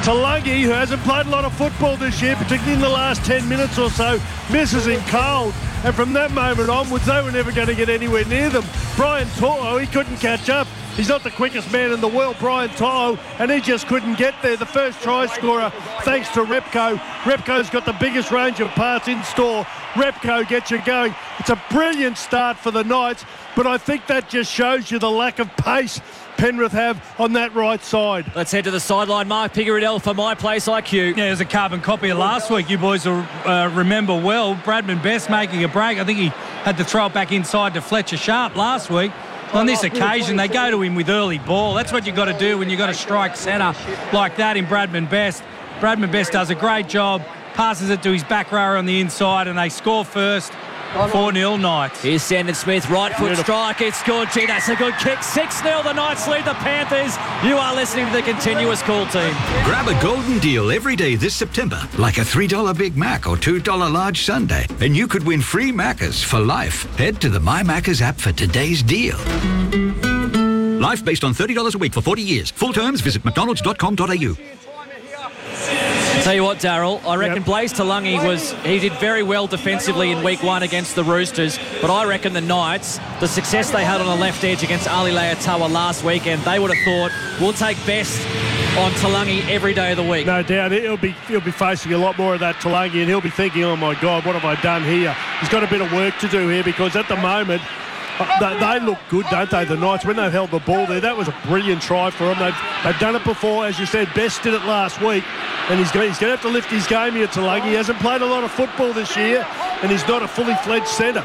Talangi, who hasn't played a lot of football this year, particularly in the last 10 minutes or so, misses him cold. And from that moment onwards, they were never going to get anywhere near them. Brian To'o, he couldn't catch up. He's not the quickest man in the world, Brian To'o, and he just couldn't get there. The first try scorer, thanks to Repco. Repco's got the biggest range of parts in store. Repco gets you going. It's a brilliant start for the Knights, but I think that just shows you the lack of pace Penrith have on that right side. Let's head to the sideline. Mark Pigaradell for My Place IQ. Yeah, it was a carbon copy of last week. You boys will remember well. Bradman Best making a break. I think he had to throw it back inside to Fletcher Sharp last week. On this occasion, they go to him with early ball. That's what you've got to do when you've got to strike centre like that in Bradman Best. Bradman Best does a great job, passes it to his back rower on the inside, and they score first. 4-0 Knights. Here's Sandon Smith, right foot strike. It's good. Gee, that's a good kick. 6-0. The Knights lead the Panthers. You are listening to the Continuous Call team. Grab a golden deal every day this September, like a $3 Big Mac or $2 large sundae, and you could win free Maccas for life. Head to the My Maccas app for today's deal. Life based on $30 a week for 40 years. Full terms, visit mcdonalds.com.au. Tell you what, Daryl, I reckon Blaise Talangi he did very well defensively in week 1 against the Roosters, but I reckon the Knights, the success they had on the left edge against Ali Leatawa last weekend, they would have thought, we'll take Best on Talangi every day of the week. No doubt. He'll be facing a lot more of that Talangi, and he'll be thinking, oh my God, what have I done here? He's got a bit of work to do here, because at the moment, they look good, don't they, the Knights, when they've held the ball there. That was a brilliant try for them. They've done it before. As you said, Best did it last week, and he's going to have to lift his game here, Talangi. He hasn't played a lot of football this year, and he's not a fully fledged centre.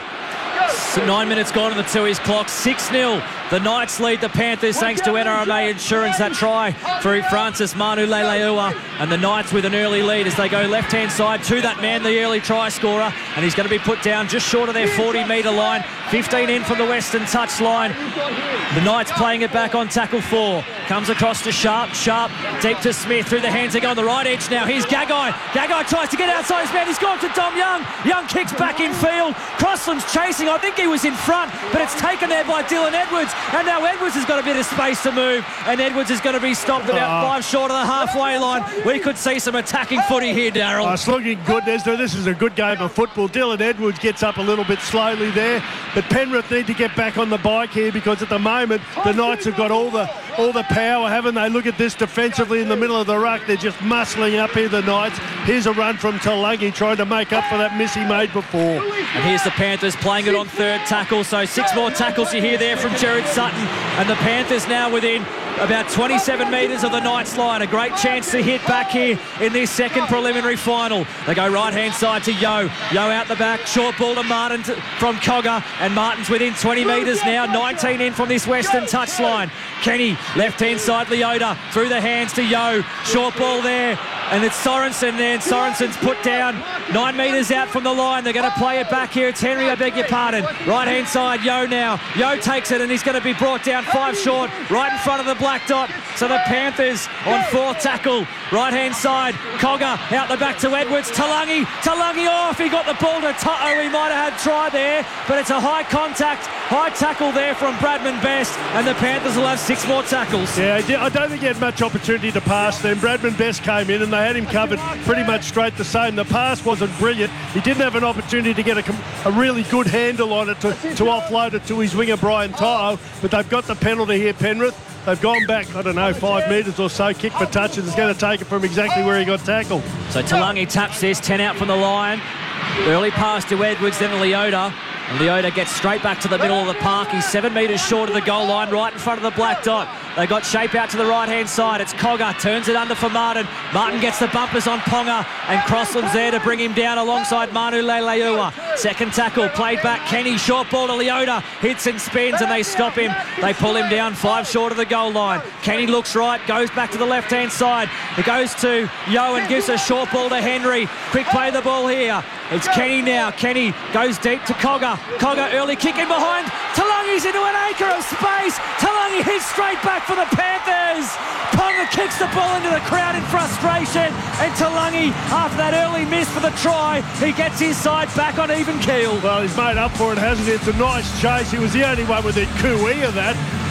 So 9 minutes gone on the 2-ish clock. 6-0. The Knights lead the Panthers thanks to NRMA Insurance. That try through Francis Manu Leilua, and the Knights with an early lead as they go left-hand side to that man, the early try scorer, and he's going to be put down just short of their 40-metre line. 15 in from the western touch line. The Knights playing it back on tackle 4. Comes across to Sharp. Sharp deep to Smith through the hands. They go on the right edge now. Here's Gagai. Gagai tries to get outside his man. He's gone to Dom Young. Young kicks back in field. Crossland's chasing. I think he was in front, but it's taken there by Dylan Edwards. And now Edwards has got a bit of space to move, and Edwards is going to be stopped about 5 short of the halfway line. We could see some attacking footy here, Daryl. It's looking good, Nestor. This is a good game of football. Dylan Edwards gets up a little bit slowly there, but Penrith need to get back on the bike here, because at the moment the Knights have got all the power, haven't they? Look at this defensively in the middle of the ruck. They're just muscling up here, the Knights. Here's a run from Talangi trying to make up for that miss he made before. And here's the Panthers playing it on third tackle. So 6 more tackles you hear there from Jared Sutton. And the Panthers now within about 27 metres of the Knights line. A great chance to hit back here in this second preliminary final. They go right-hand side to Yo. Yo out the back. Short ball to Martin from Cogger. And Martin's within 20 metres now. 19 in from this western touch line. Kenny, left-hand side, Leota. Through the hands to Yo. Short ball there. And it's Sorensen there. And Sorensen's put down 9 metres out from the line. They're going to play it back here. It's Henry, I beg your pardon. Right-hand side, Yo now. Yo takes it, and he's going to be brought down 5 short. Right in front of the black dot. So the Panthers on 4th tackle. Right-hand side, Cogger out the back to Edwards. Talangi off. He got the ball to To'o. He might have had try there, but it's a high contact, high tackle there from Bradman Best, and the Panthers will have 6 more tackles. Yeah, I don't think he had much opportunity to pass then. Bradman Best came in, and they had him covered pretty much straight the same. The pass wasn't brilliant. He didn't have an opportunity to get a really good handle on it to offload it to his winger, Brian To'o, but they've got the penalty here, Penrith. They've gone back, 5 metres or so, kick for touch, and it's going to take it from exactly where he got tackled. So Talangi taps this, 10 out from the line. Early pass to Edwards, then to Leota. And Leota gets straight back to the middle of the park. He's 7 metres short of the goal line, right in front of the black dot. They got shape out to the right-hand side. It's Cogger, turns it under for Martin. Martin gets the bumpers on Ponga, and Crossland's there to bring him down alongside Manu Leilua. Second tackle, played back. Kenny, short ball to Leota. Hits and spins, and they stop him. They pull him down 5 short of the goal line. Kenny looks right, goes back to the left-hand side. It goes to Yo and gives a short ball to Henry. Quick play the ball here. It's Kenny now. Kenny goes deep to Cogger. Cogger early kick in behind. Talangi's into an acre of space. Talangi hits straight back for the Panthers. Ponga kicks the ball into the crowd in frustration. And Talangi, after that early miss for the try, he gets his side back on even keel. Well, he's made up for it, hasn't he? It's a nice chase. He was the only one with a cooey of that.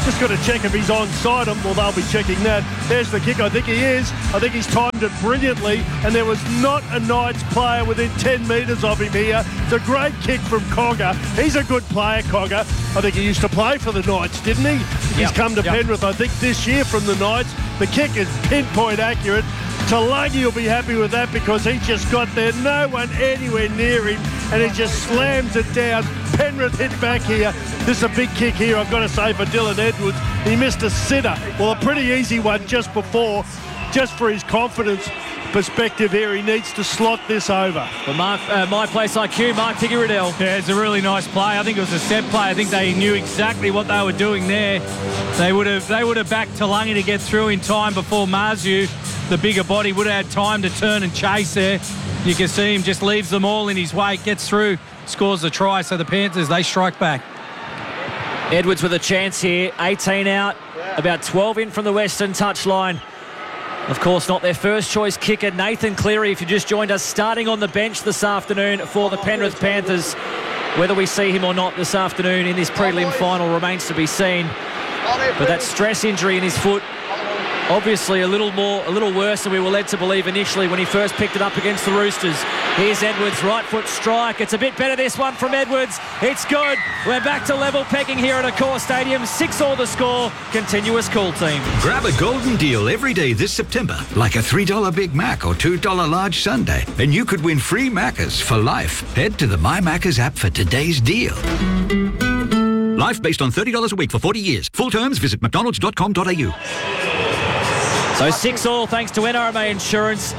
Just got to check if he's onside him. Well, they'll be checking that. There's the kick. I think he is. I think he's timed it brilliantly, and there was not a Knights player within 10 metres of him here. It's a great kick from Cogger. He's a good player, Cogger. I think he used to play for the Knights, didn't he? He's come to Penrith, I think, this year from the Knights. The kick is pinpoint accurate. Talangi will be happy with that because he just got there. No one anywhere near him, and he just slams it down. Penrith hit back here. This is a big kick here, I've got to say, for Dylan Edwards. He missed a sitter. Well, a pretty easy one just before, just for his confidence perspective here. He needs to slot this over. For My Place IQ, Mark Figueredell. Yeah, it's a really nice play. I think it was a set play. I think they knew exactly what they were doing there. They would have backed Talangi to get through in time before Marzhew, the bigger body, would have had time to turn and chase there. You can see him just leaves them all in his wake, gets through, scores the try. So the Panthers, they strike back. Edwards with a chance here. 18 out, about 12 in from the western touchline. Of course, not their first choice kicker, Nathan Cleary, if you just joined us, starting on the bench this afternoon for the Penrith Panthers. Whether we see him or not this afternoon in this prelim final remains to be seen. But that stress injury in his foot, obviously a little worse than we were led to believe initially when he first picked it up against the Roosters. Here's Edwards, right foot strike. It's a bit better, this one from Edwards. It's good. We're back to level pegging here at Accor Stadium. 6-all the score. Continuous call team. Grab a golden deal every day this September, like a $3 Big Mac or $2 large sundae, and you could win free Maccas for life. Head to the My Maccas app for today's deal. Life based on $30 a week for 40 years. Full terms, visit mcdonalds.com.au. So 6-all thanks to NRMA Insurance.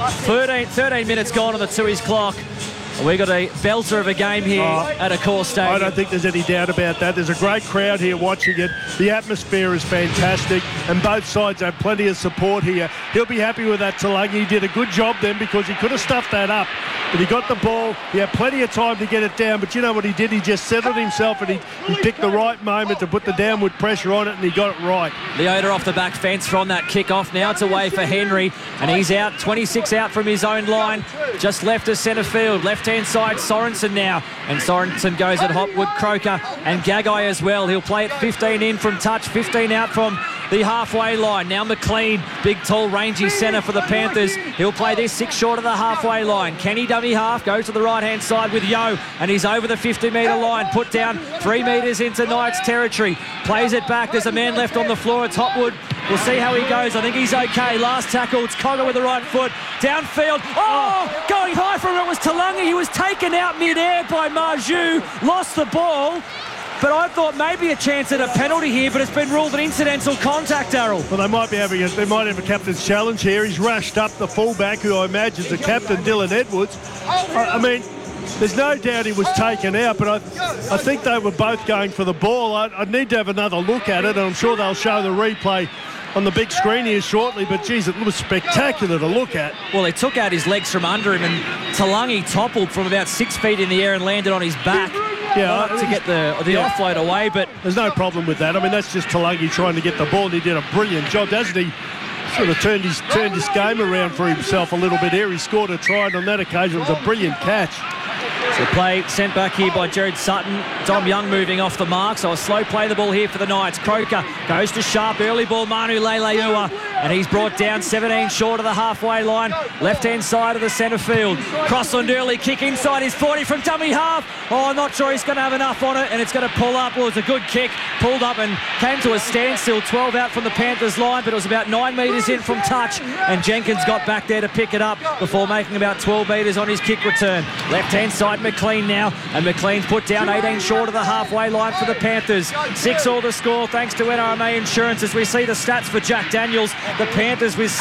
13 minutes gone on the Tooheys clock. We've got a belter of a game here at Accor Stadium. I don't think there's any doubt about that. There's a great crowd here watching it. The atmosphere is fantastic, and both sides have plenty of support here. He'll be happy with that, Talangi. He did a good job then because he could have stuffed that up. But he got the ball. He had plenty of time to get it down. But you know what he did? He just settled himself, and he picked the right moment to put the downward pressure on it, and he got it right. Leota off the back fence from that kick-off. Now it's away for Henry, and he's out, 26 out from his own line. Just left of centre field. Left-hand side, Sorensen now. And Sorensen goes at Hopwood, Croker, and Gagai as well. He'll play it 15 in from touch, 15 out from the halfway line. Now McLean, big, tall, rangy centre for the Panthers. He'll play this 6 short of the halfway line. Kenny dummy half, goes to the right-hand side with Yo, and he's over the 50-metre line. Put down 3 metres into Knights territory. Plays it back. There's a man left on the floor. It's Hopwood. We'll see how he goes. I think he's okay. Last tackle, it's Cogger with the right foot. Downfield. Oh, going high for him. It was Talangi. He was taken out mid-air by Marzhew. Lost the ball. But I thought maybe a chance at a penalty here, but it's been ruled an incidental contact, Darryl. Well, they might have a captain's challenge here. He's rushed up the fullback, who I imagine is the captain, Dylan Edwards. I mean, there's no doubt he was taken out, but I think they were both going for the ball. I'd need to have another look at it, and I'm sure they'll show the replay on the big screen here shortly, but geez, it was spectacular to look at. Well, he took out his legs from under him, and Talangi toppled from about 6 feet in the air and landed on his back. Yeah, to get the offload away, but there's no problem with that. I mean, that's just Talangi trying to get the ball, and he did a brilliant job, doesn't he? Sort of turned his game around for himself a little bit here. He scored a try, and on that occasion it was a brilliant catch. So play sent back here by Jared Sutton. Dom Young moving off the mark, so a slow play the ball here for the Knights. Croker goes to Sharp, early ball, Manu Leilua, and he's brought down 17 short of the halfway line, left-hand side of the centre field. Crossland early kick inside his 40 from dummy half. Oh, I'm not sure he's going to have enough on it, and it's going to pull up. Well, it's a good kick, pulled up and came to a standstill. 12 out from the Panthers line, but it was about 9 metres in from touch, and Jenkins got back there to pick it up before making about 12 metres on his kick return. Left-hand side, McLean now, and McLean's put down 18 short of the halfway line for the Panthers. 6-all the score thanks to NRMA Insurance. As we see the stats for Jack Daniels, the Panthers with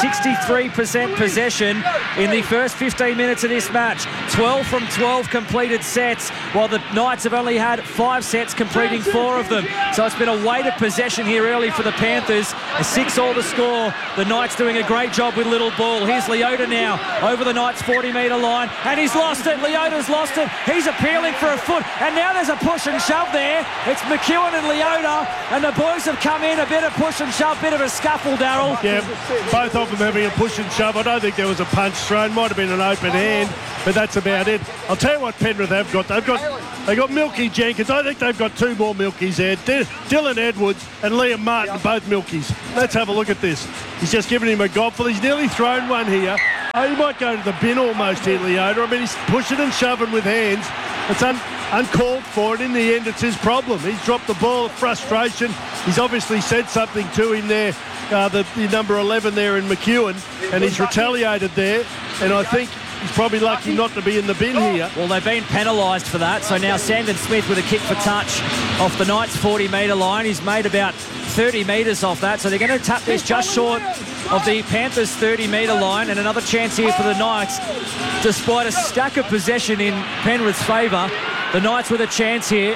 63% possession in the first 15 minutes of this match. 12 from 12 completed sets, while the Knights have only had 5 sets, completing 4 of them. So it's been a weighted possession here early for the Panthers. A 6-all the score. The Knights doing a great job with little ball. Here's Leota now over the Knights 40-metre line, and he's lost it. Leota's lost it. He's appealing for a foot, and now there's a push and shove there. It's McEwen and Leota, and the boys have come in. A bit of push and shove, bit of a scuffle, Darryl. Yeah, both of them having a push and shove. I don't think there was a punch thrown. Might have been an open hand, but that's about it. I'll tell you what Penrith have got. They've got They got Milky Jenkins. I think they've got two more Milkies there. Dylan Edwards and Liam Martin, both Milkies. Let's have a look at this. He's just given him a gobble. He's nearly thrown one here. Oh, he might go to the bin almost here, Leota. I mean, he's pushing and shoving with hands. It's uncalled for, and in the end, it's his problem. He's dropped the ball of frustration. He's obviously said something to him there, the number 11 there in McEwen, and he's retaliated there. And I think he's probably lucky not to be in the bin here. Well, they've been penalised for that. So now Sandon Smith with a kick for touch off the Knights' 40-metre line. He's made about 30 metres off that. So they're going to tap this just short of the Panthers' 30-metre line, and another chance here for the Knights. Despite a stack of possession in Penrith's favour, the Knights with a chance here.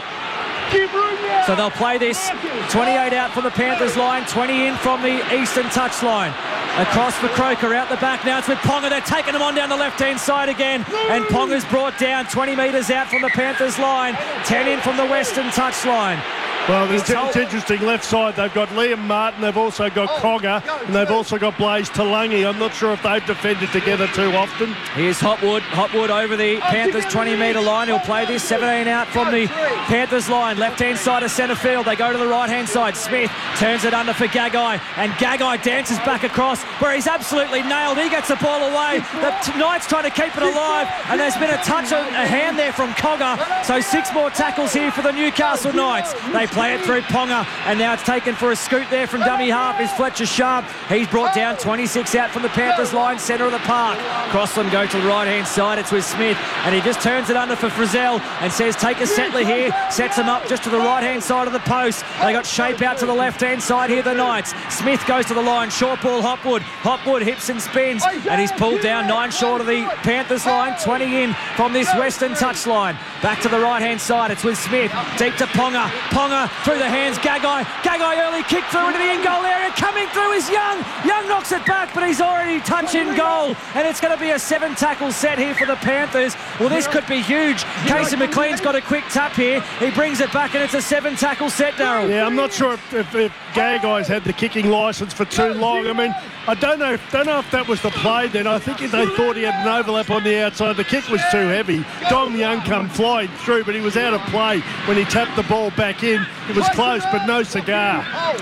So they'll play this 28 out from the Panthers line, 20 in from the eastern touchline. Across for Croker, out the back now. It's with Ponga. They're taking him on down the left-hand side again. And Ponga's brought down 20 metres out from the Panthers line, 10 in from the western touchline. Well, it's interesting. Left side, they've got Liam Martin, they've also got Cogger, and they've also got Blaze Talangi. I'm not sure if they've defended together too often. Here's Hopwood. Hopwood over the Panthers' 20-metre line. He'll play this 17 out from the Panthers line. Left-hand side of centre field. They go to the right-hand side. Smith turns it under for Gagai, and Gagai dances back across where he's absolutely nailed. He gets the ball away. The Knights trying to keep it alive, and there's been a touch of a hand there from Cogger. So 6 more tackles here for the Newcastle Knights. They play it through Ponga, and now it's taken for a scoot there from dummy half is Fletcher Sharp. He's brought down 26 out from the Panthers line, centre of the park. Crossland go to the right-hand side. It's with Smith, and he just turns it under for Frizzell and says, take a settler here. Sets him up just to the right-hand side of the post. They got Shape out to the left-hand side here, the Knights. Smith goes to the line. Short ball, Hopwood. Hopwood hips and spins, and he's pulled down 9 short of the Panthers line, 20 in from this western touchline. Back to the right-hand side. It's with Smith. Deep to Ponga. Ponga through the hands. Gagai. Gagai early kick through into the in-goal area. Coming through is Young. Young knocks it back, but he's already touching goal. And it's going to be a 7-tackle set here for the Panthers. Well, this could be huge. Casey McLean's got a quick tap here. He brings it back, and it's a 7-tackle set, Darryl. Yeah, I'm not sure if Gagai's had the kicking licence for too long. I mean, I don't know if that was the play then. I think they thought he had an overlap on the outside. The kick was too heavy. Dom Young come flying through, but he was out of play when he tapped the ball back in. It was close, but no cigar.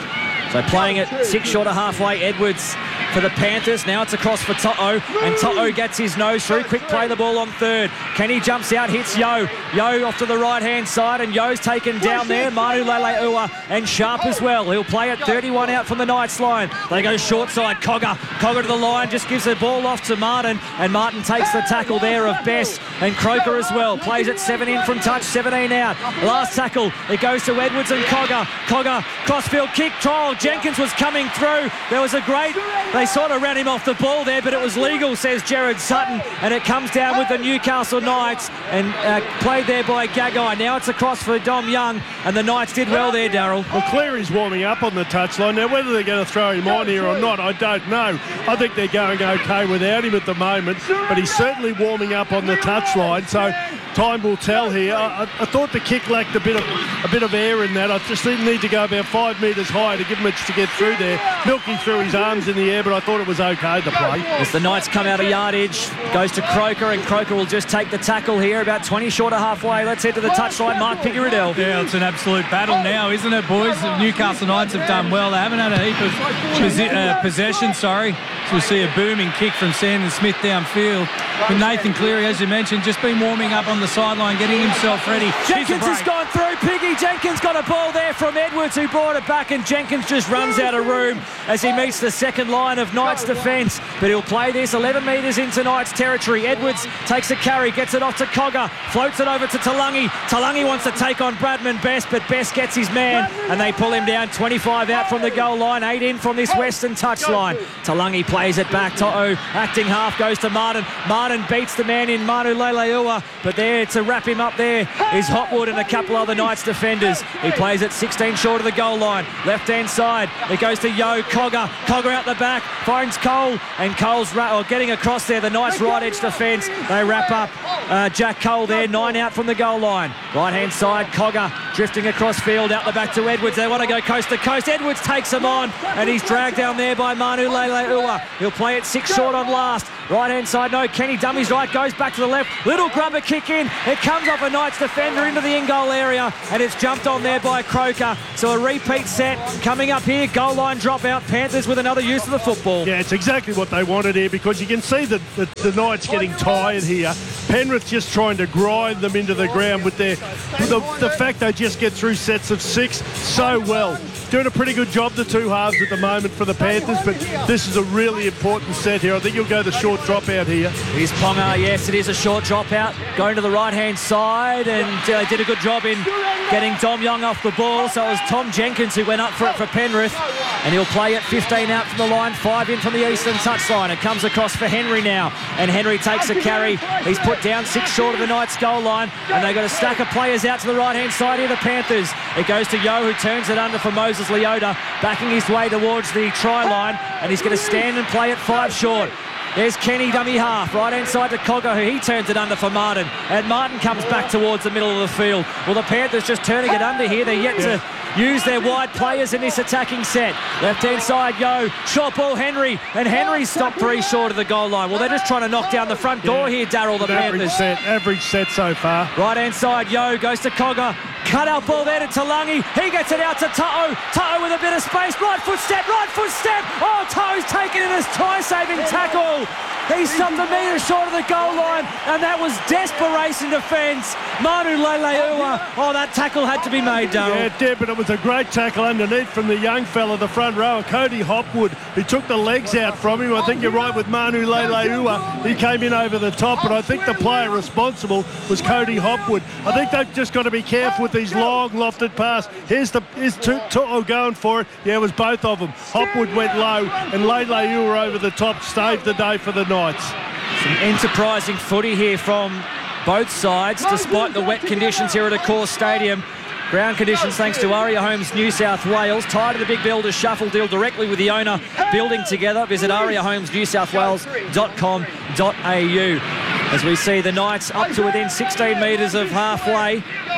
So playing it 6 short of halfway, Edwards for the Panthers. Now it's across for To'o, and To'o gets his nose through. Quick play the ball on third. Kenny jumps out, hits Yo. Yo off to the right-hand side, and Yo's taken down there. Manu Leleua and Sharp as well. He'll play it 31 out from the Knights line. They go short side. Cogger. Cogger to the line, just gives the ball off to Martin, and Martin takes the tackle there of Best, and Croker as well. Plays it 7 in from touch, 17 out. Last tackle, it goes to Edwards and Cogger. Cogger, crossfield kick, trial. Jenkins was coming through. There was a great... They sort of ran him off the ball there, but it was legal, says Jared Sutton, and it comes down with the Newcastle Knights, and played there by Gagai. Now it's across for Dom Young, and the Knights did well there, Darryl. Well, Cleary's warming up on the touchline. Now, whether they're going to throw him on here or not, I don't know. I think they're going okay without him at the moment, but he's certainly warming up on the touchline, so time will tell here. I thought the kick lacked a bit of air in that. I just didn't need to go about 5 metres high to give him to get through there. Milky threw his arms in the air, but I thought it was okay, the play. As the Knights come out of yardage, goes to Croker, and Croker will just take the tackle here, about 20 short of halfway. Let's head to the touchline. Mark Piggeridell. Yeah, it's an absolute battle now, isn't it, boys? The Newcastle Knights have done well. They haven't had a heap of possession, So we'll see a booming kick from Sandon Smith downfield. But Nathan Cleary, as you mentioned, just been warming up on the sideline, getting himself ready. Jenkins has gone through. Piggy Jenkins got a ball there from Edwards, who brought it back, and Jenkins just runs out of room as he meets the second line of Knights defence. But he'll play this 11 metres into Knights territory. Edwards takes a carry, gets it off to Cogger, floats it over to Talangi. Talangi wants to take on Bradman Best, but Best gets his man, and they pull him down. 25 out from the goal line, 8 in from this western touchline. Talangi plays it back. To'o acting half goes to Martin. Martin beats the man in Manu Leleua, but there to wrap him up there is Hopwood and a couple other Knights defenders. He plays it 16 short of the goal line. Left-hand side, it goes to Yo. Cogger. Cogger out the back, finds Cole, and Cole's getting across there. The Knights right edge defence. They wrap up Jack Cole there, 9 out from the goal line. Right-hand side, Cogger drifting across field, out the back to Edwards. They want to go coast to coast. Edwards takes him on, and he's dragged down there by Manu Leilua. He'll play it 6 short on last. Right-hand side, no, Kenny dummies right, goes back to the left. Little grubber kick in. It comes off a Knights defender into the in-goal area, and it's jumped on there by Croker. So a repeat set coming up here. Goal line dropout. Panthers with another use of the football. Yeah, it's exactly what they wanted here, because you can see that the Knights getting tired here. Penrith just trying to grind them into the ground with the fact they just get through sets of 6 so well. Doing a pretty good job, the two halves at the moment for the Panthers, but this is a really important set here. I think you'll go the short dropout here. Here's Ponga. Yes, it is a short dropout. Going to the right-hand side, and they did a good job in getting Dom Young off the ball. So it was Tom Jenkins who went up for it for Penrith, and he'll play it 15 out from the line, 5 in from the eastern touchline. It comes across for Henry now, and Henry takes a carry. He's put down 6 short of the Knights goal line, and they've got a stack of players out to the right-hand side here, the Panthers. It goes to Yo, who turns it under for Moses Leota, backing his way towards the try line, and he's going to stand and play it 5 short. There's Kenny dummy half, right-hand side to Cogger, who he turns it under for Martin. And Martin comes back towards the middle of the field. Well, the Panthers just turning it under here. They're yet to use their wide players in this attacking set. Left-hand side, Yo, short ball, Henry. And Henry's stopped 3 short of the goal line. Well, they're just trying to knock down the front door here, Darryl, the Panthers. Average set so far. Right-hand side, Yo goes to Cogger. Cut out ball there to Talangi. He gets it out to To'o. To'o with a bit of space. Right foot step. Oh, To'o's taken in his try-saving tackle. He stopped a metre short of the goal line, and that was desperation defence. Manu Leilua. Oh, that tackle had to be made, Darryl. Yeah, it did, but it was a great tackle underneath from the young fella, the front rower, Cody Hopwood, who took the legs out from him. I think you're right with Manu Leilua. He came in over the top, but I think the player responsible was Cody Hopwood. I think they've just got to be careful with these long lofted pass. Here's To'o going for it. Yeah, it was both of them. Hopwood went low, and Leilua over the top saved the day for the Knights. Some enterprising footy here from both sides, despite the wet conditions here at Accor Stadium. Ground conditions thanks to Aria Homes New South Wales. Tired of the big builders shuffle, deal directly with the owner. Building together. Visit ariahomesnewsouthwales.com.au. As we see the Knights up to within 16 metres of halfway.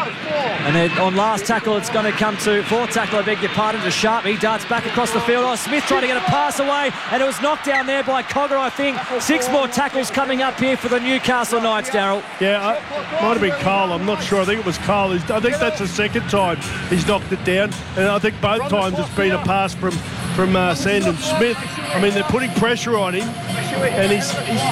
And then on last tackle, it's going to come to fourth tackle, I beg your pardon, to Sharp. He darts back across the field. Oh, Smith trying to get a pass away, and it was knocked down there by Cogger, I think. 6 more tackles coming up here for the Newcastle Knights, Darryl. Yeah, might have been Cole. I'm not sure. I think it was Cole. I think that's the second time he's knocked it down, and I think both times it's been a pass from Sandon Smith. I mean, they're putting pressure on him, and he's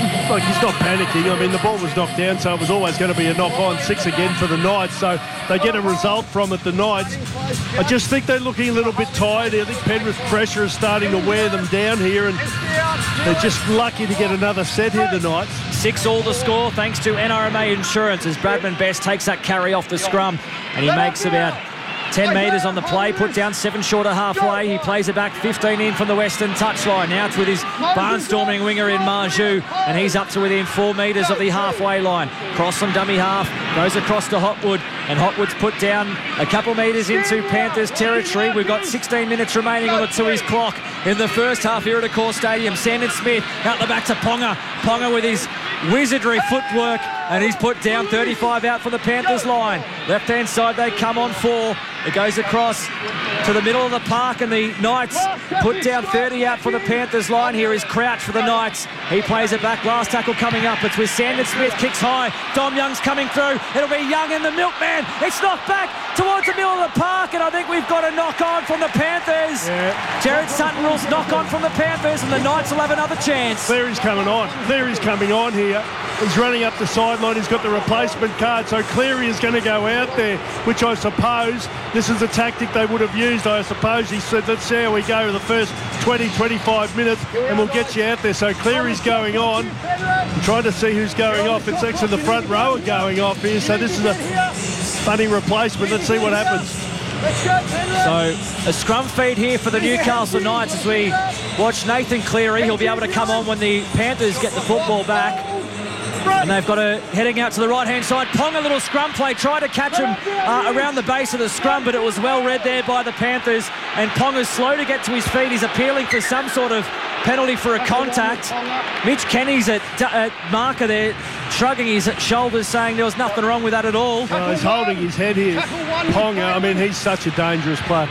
not panicking. I mean, the ball was knocked down, so it was always going to be a knock-on. 6 again for the Knights, so they get a result from it, the Knights. I just think they're looking a little bit tired. I think Penrith's pressure is starting to wear them down here, and they're just lucky to get another set here, the Knights. 6 all the score, thanks to NRMA Insurance, as Bradman Best takes that carry off the scrum, and he makes about 10 metres on the play, put down 7 short of halfway. He plays it back 15 in from the western touchline. Now it's with his barnstorming winger in Marju, and he's up to within 4 metres of the halfway line. Cross from dummy half, goes across to Hopwood, and Hopwood's put down a couple metres into Panthers territory. We've got 16 minutes remaining on the Tui's clock in the first half here at Accor Stadium. Sandon Smith out the back to Ponga. Ponga with his wizardry footwork, and he's put down 35 out for the Panthers line. Left-hand side, they come on 4. It goes across to the middle of the park, and the Knights put down 30 out for the Panthers line. Here is Crouch for the Knights. He plays it back. Last tackle coming up. It's with Sandon Smith. Kicks high. Dom Young's coming through. It'll be Young and the Milkman. It's knocked back towards the middle of the park, and I think we've got a knock-on from the Panthers. Yeah. Jared Sutton rules knock-on from the Panthers, and the Knights will have another chance. Cleary's coming on. Cleary's coming on here. He's running up the sideline. He's got the replacement card, so Cleary is going to go out there, which I suppose this is a tactic they would have used. I suppose he said, let's see how we go the first 20, 25 minutes, and we'll get you out there. So Cleary's going on. I'm trying to see who's going off. It's actually the front rower going off here, so this is a funny replacement. Let's see what happens. So a scrum feed here for the Newcastle Knights as we watch Nathan Cleary. He'll be able to come on when the Panthers get the football back. And they've got a heading out to the right-hand side. Pong, a little scrum play, tried to catch him around the base of the scrum, but it was well read there by the Panthers. And Pong is slow to get to his feet. He's appealing for some sort of penalty for a contact. Mitch Kenny's at marker there, shrugging his shoulders, saying there was nothing wrong with that at all. He's holding his head here. Ponga, I mean, he's such a dangerous player.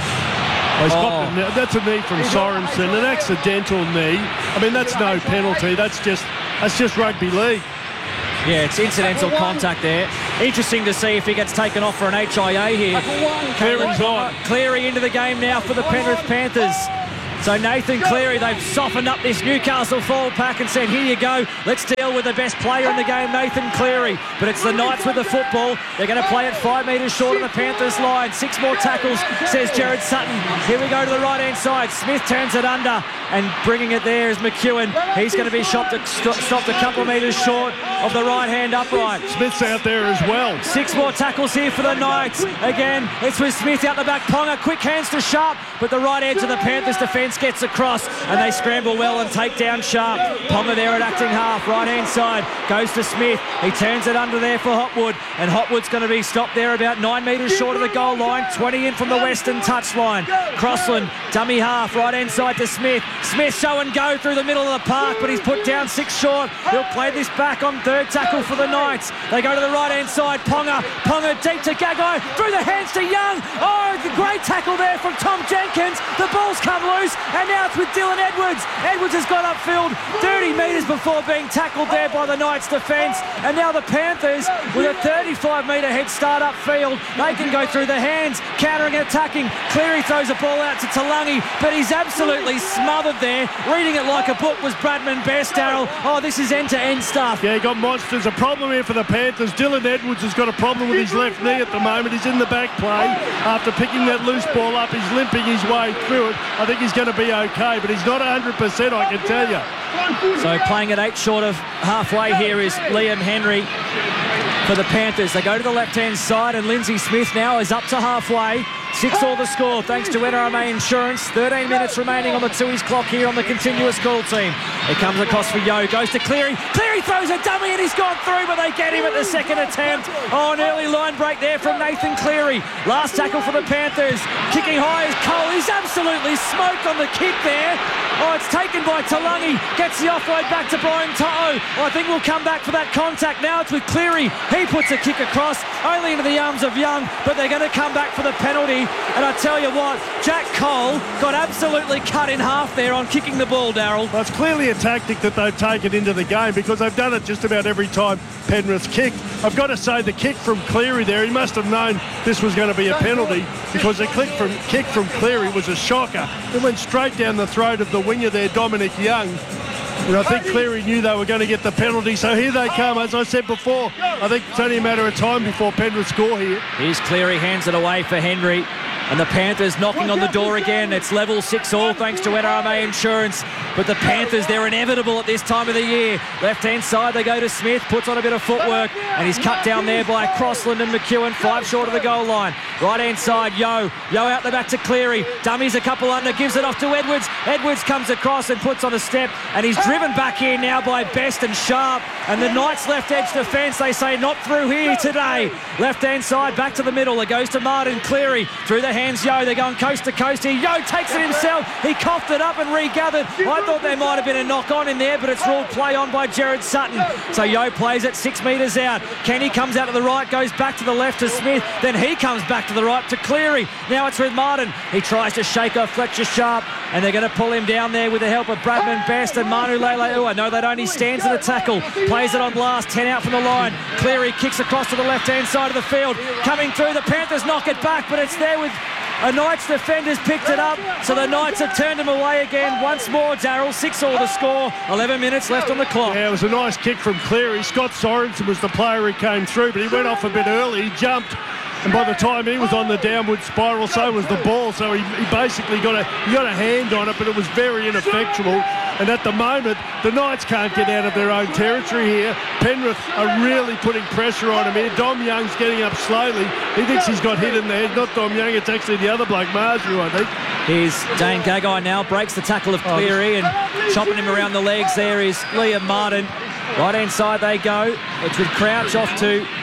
That's a knee from Sorensen, an accidental knee. I mean, that's no penalty. That's just rugby league. Yeah, it's incidental contact there. Interesting to see if he gets taken off for an HIA here. Cleary's on. Cleary into the game now for the Penrith Panthers. So Nathan Cleary, they've softened up this Newcastle forward pack and said, here you go, let's deal with the best player in the game, Nathan Cleary. But it's the Knights with the football. They're going to play it 5 metres short of the Panthers line. 6 more tackles, says Jared Sutton. Here we go to the right-hand side. Smith turns it under, and bringing it there is McEwen. He's going to be stopped a couple of metres short of the right-hand upright. Smith's out there as well. 6 more tackles here for the Knights. Again, it's with Smith out the back. Ponga, quick hands to Sharp, but the right edge of the Panthers defence gets across, and they scramble well and take down Sharp. Ponga there at acting half, right-hand side, goes to Smith. He turns it under there for Hopwood, and Hopwood's going to be stopped there about 9 metres short of the goal line, 20 in from the western touchline. Crossland, dummy half, right-hand side to Smith. Smith show and go through the middle of the park, but he's put down 6 short. He'll play this back on third tackle for the Knights. They go to the right-hand side. Ponga deep to Gagai, through the hands to Young. Oh, the great tackle there from Tom Jenkins. The ball's come loose, and now it's with Dylan Edwards. Edwards has got upfield 30 metres before being tackled there by the Knights defence. And now the Panthers, with a 35-metre head start upfield, they can go through the hands, countering and attacking. Cleary throws the ball out to Talangi, but he's absolutely smothered there. Reading it like a book was Bradman Best, Darryl. Oh, this is end-to-end stuff. Yeah, he got monsters. A problem here for the Panthers. Dylan Edwards has got a problem with his left knee at the moment. He's in the back play. After picking that loose ball up, he's limping his way through it. I think he's going to be okay, but he's not 100%, I can tell you. So playing at 8 short of halfway here is Liam Henry for the Panthers. They go to the left-hand side, and Lindsay Smith now is up to halfway. 6 all the score, thanks to NRMA Insurance. 13 minutes remaining on the Tooheys clock here on the continuous call team. It comes across for Yo, goes to Cleary. Cleary throws a dummy, and he's gone through, but they get him at the second attempt. Oh, an early line break there from Nathan Cleary. Last tackle for the Panthers. Kicking high is Cole. He's absolutely smoked on the kick there. Oh, it's taken by Talangi. Gets the offload back to Brian To'o. Oh, I think we'll come back for that contact. Now it's with Cleary. He puts a kick across, only into the arms of Young, but they're going to come back for the penalty. And I tell you what, Jack Cole got absolutely cut in half there on kicking the ball, Darryl. Well, it's clearly a tactic that they've taken into the game, because they've done it just about every time Penrith's kicked. I've got to say, the kick from Cleary there, he must have known this was going to be a penalty, because the kick from Cleary was a shocker. It went straight down the throat of the winger there, Dominic Young. And I think Cleary knew they were going to get the penalty, so here they come. As I said before, I think it's only a matter of time before Penrith score here. Here's Cleary, hands it away for Henry. And the Panthers knocking on the door again. It's level 6 all thanks to NRMA Insurance. But the Panthers, they're inevitable at this time of the year. Left-hand side, they go to Smith, puts on a bit of footwork, and he's cut down there by Crossland and McEwen, 5 short of the goal line. Right-hand side, Yo out the back to Cleary. Dummies a couple under, gives it off to Edwards. Edwards comes across and puts on a step, and he's driven back here now by Best and Sharp. And the Knights left edge defence, they say not through here today. Left-hand side, back to the middle. It goes to Martin Cleary. Through the hands, Yo. They're going coast to coast here. Yo takes it himself. He coughed it up and regathered. I thought there might have been a knock-on in there, but it's ruled play on by Jared Sutton. So Yo plays it 6 metres out. Kenny comes out to the right, goes back to the left to Smith. Then he comes back to the right to Cleary. Now it's with Martin. He tries to shake off Fletcher Sharp, and they're going to pull him down there with the help of Bradman Best and Manu Leilua. No, they don't. He stands in the tackle. Plays it on blast. 10 out from the line. Cleary kicks across to the left-hand side of the field. Coming through, the Panthers knock it back, but it's there with a Knights defender's picked it up, so the Knights have turned him away again once more, Darryl. 6 all the score, 11 minutes left on the clock. Yeah, it was a nice kick from Cleary. Scott Sorensen was the player who came through, but he went off a bit early. He jumped, and by the time he was on the downward spiral, so was the ball. So he basically got a hand on it, but it was very ineffectual. And at the moment, the Knights can't get out of their own territory here. Penrith are really putting pressure on him here. Dom Young's getting up slowly. He thinks he's got hit in the head. Not Dom Young, it's actually the other bloke, Marju, I think. Here's Dane Gagai now, breaks the tackle of Cleary, and chopping him around the legs there is Liam Martin. Right-hand side they go. It's with Crouch off to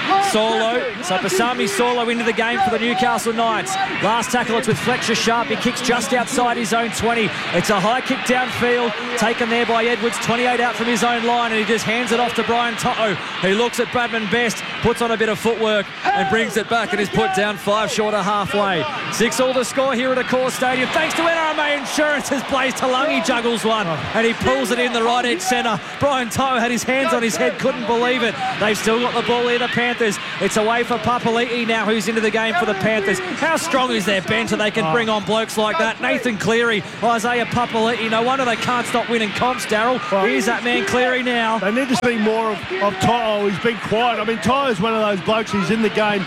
Solo. So Pasami Solo into the game for the Newcastle Knights. Last tackle, it's with Fletcher Sharp. He kicks just outside his own 20. It's a high kick downfield, taken there by Edwards, 28 out from his own line, and he just hands it off to Brian Toto, who looks at Bradman Best, puts on a bit of footwork and brings it back and is put down 5 short of halfway. 6-all the score here at Accor Stadium. Thanks to NRMA Insurance as Blaze Talangi juggles one and he pulls it in the right edge centre. Brian Toto had his hands on his head, couldn't believe it. They've still got the ball here, the Panthers. It's away for Papali'i now, who's into the game for the Panthers. How strong is their bench that they can bring on blokes like that? Nathan Cleary, Isaiah Papali'i. No wonder they can't stop winning comps, Daryl. Here's that man Cleary now. They need to see more of Toto. He's been quiet. I mean, Toto's one of those blokes, he's in the game,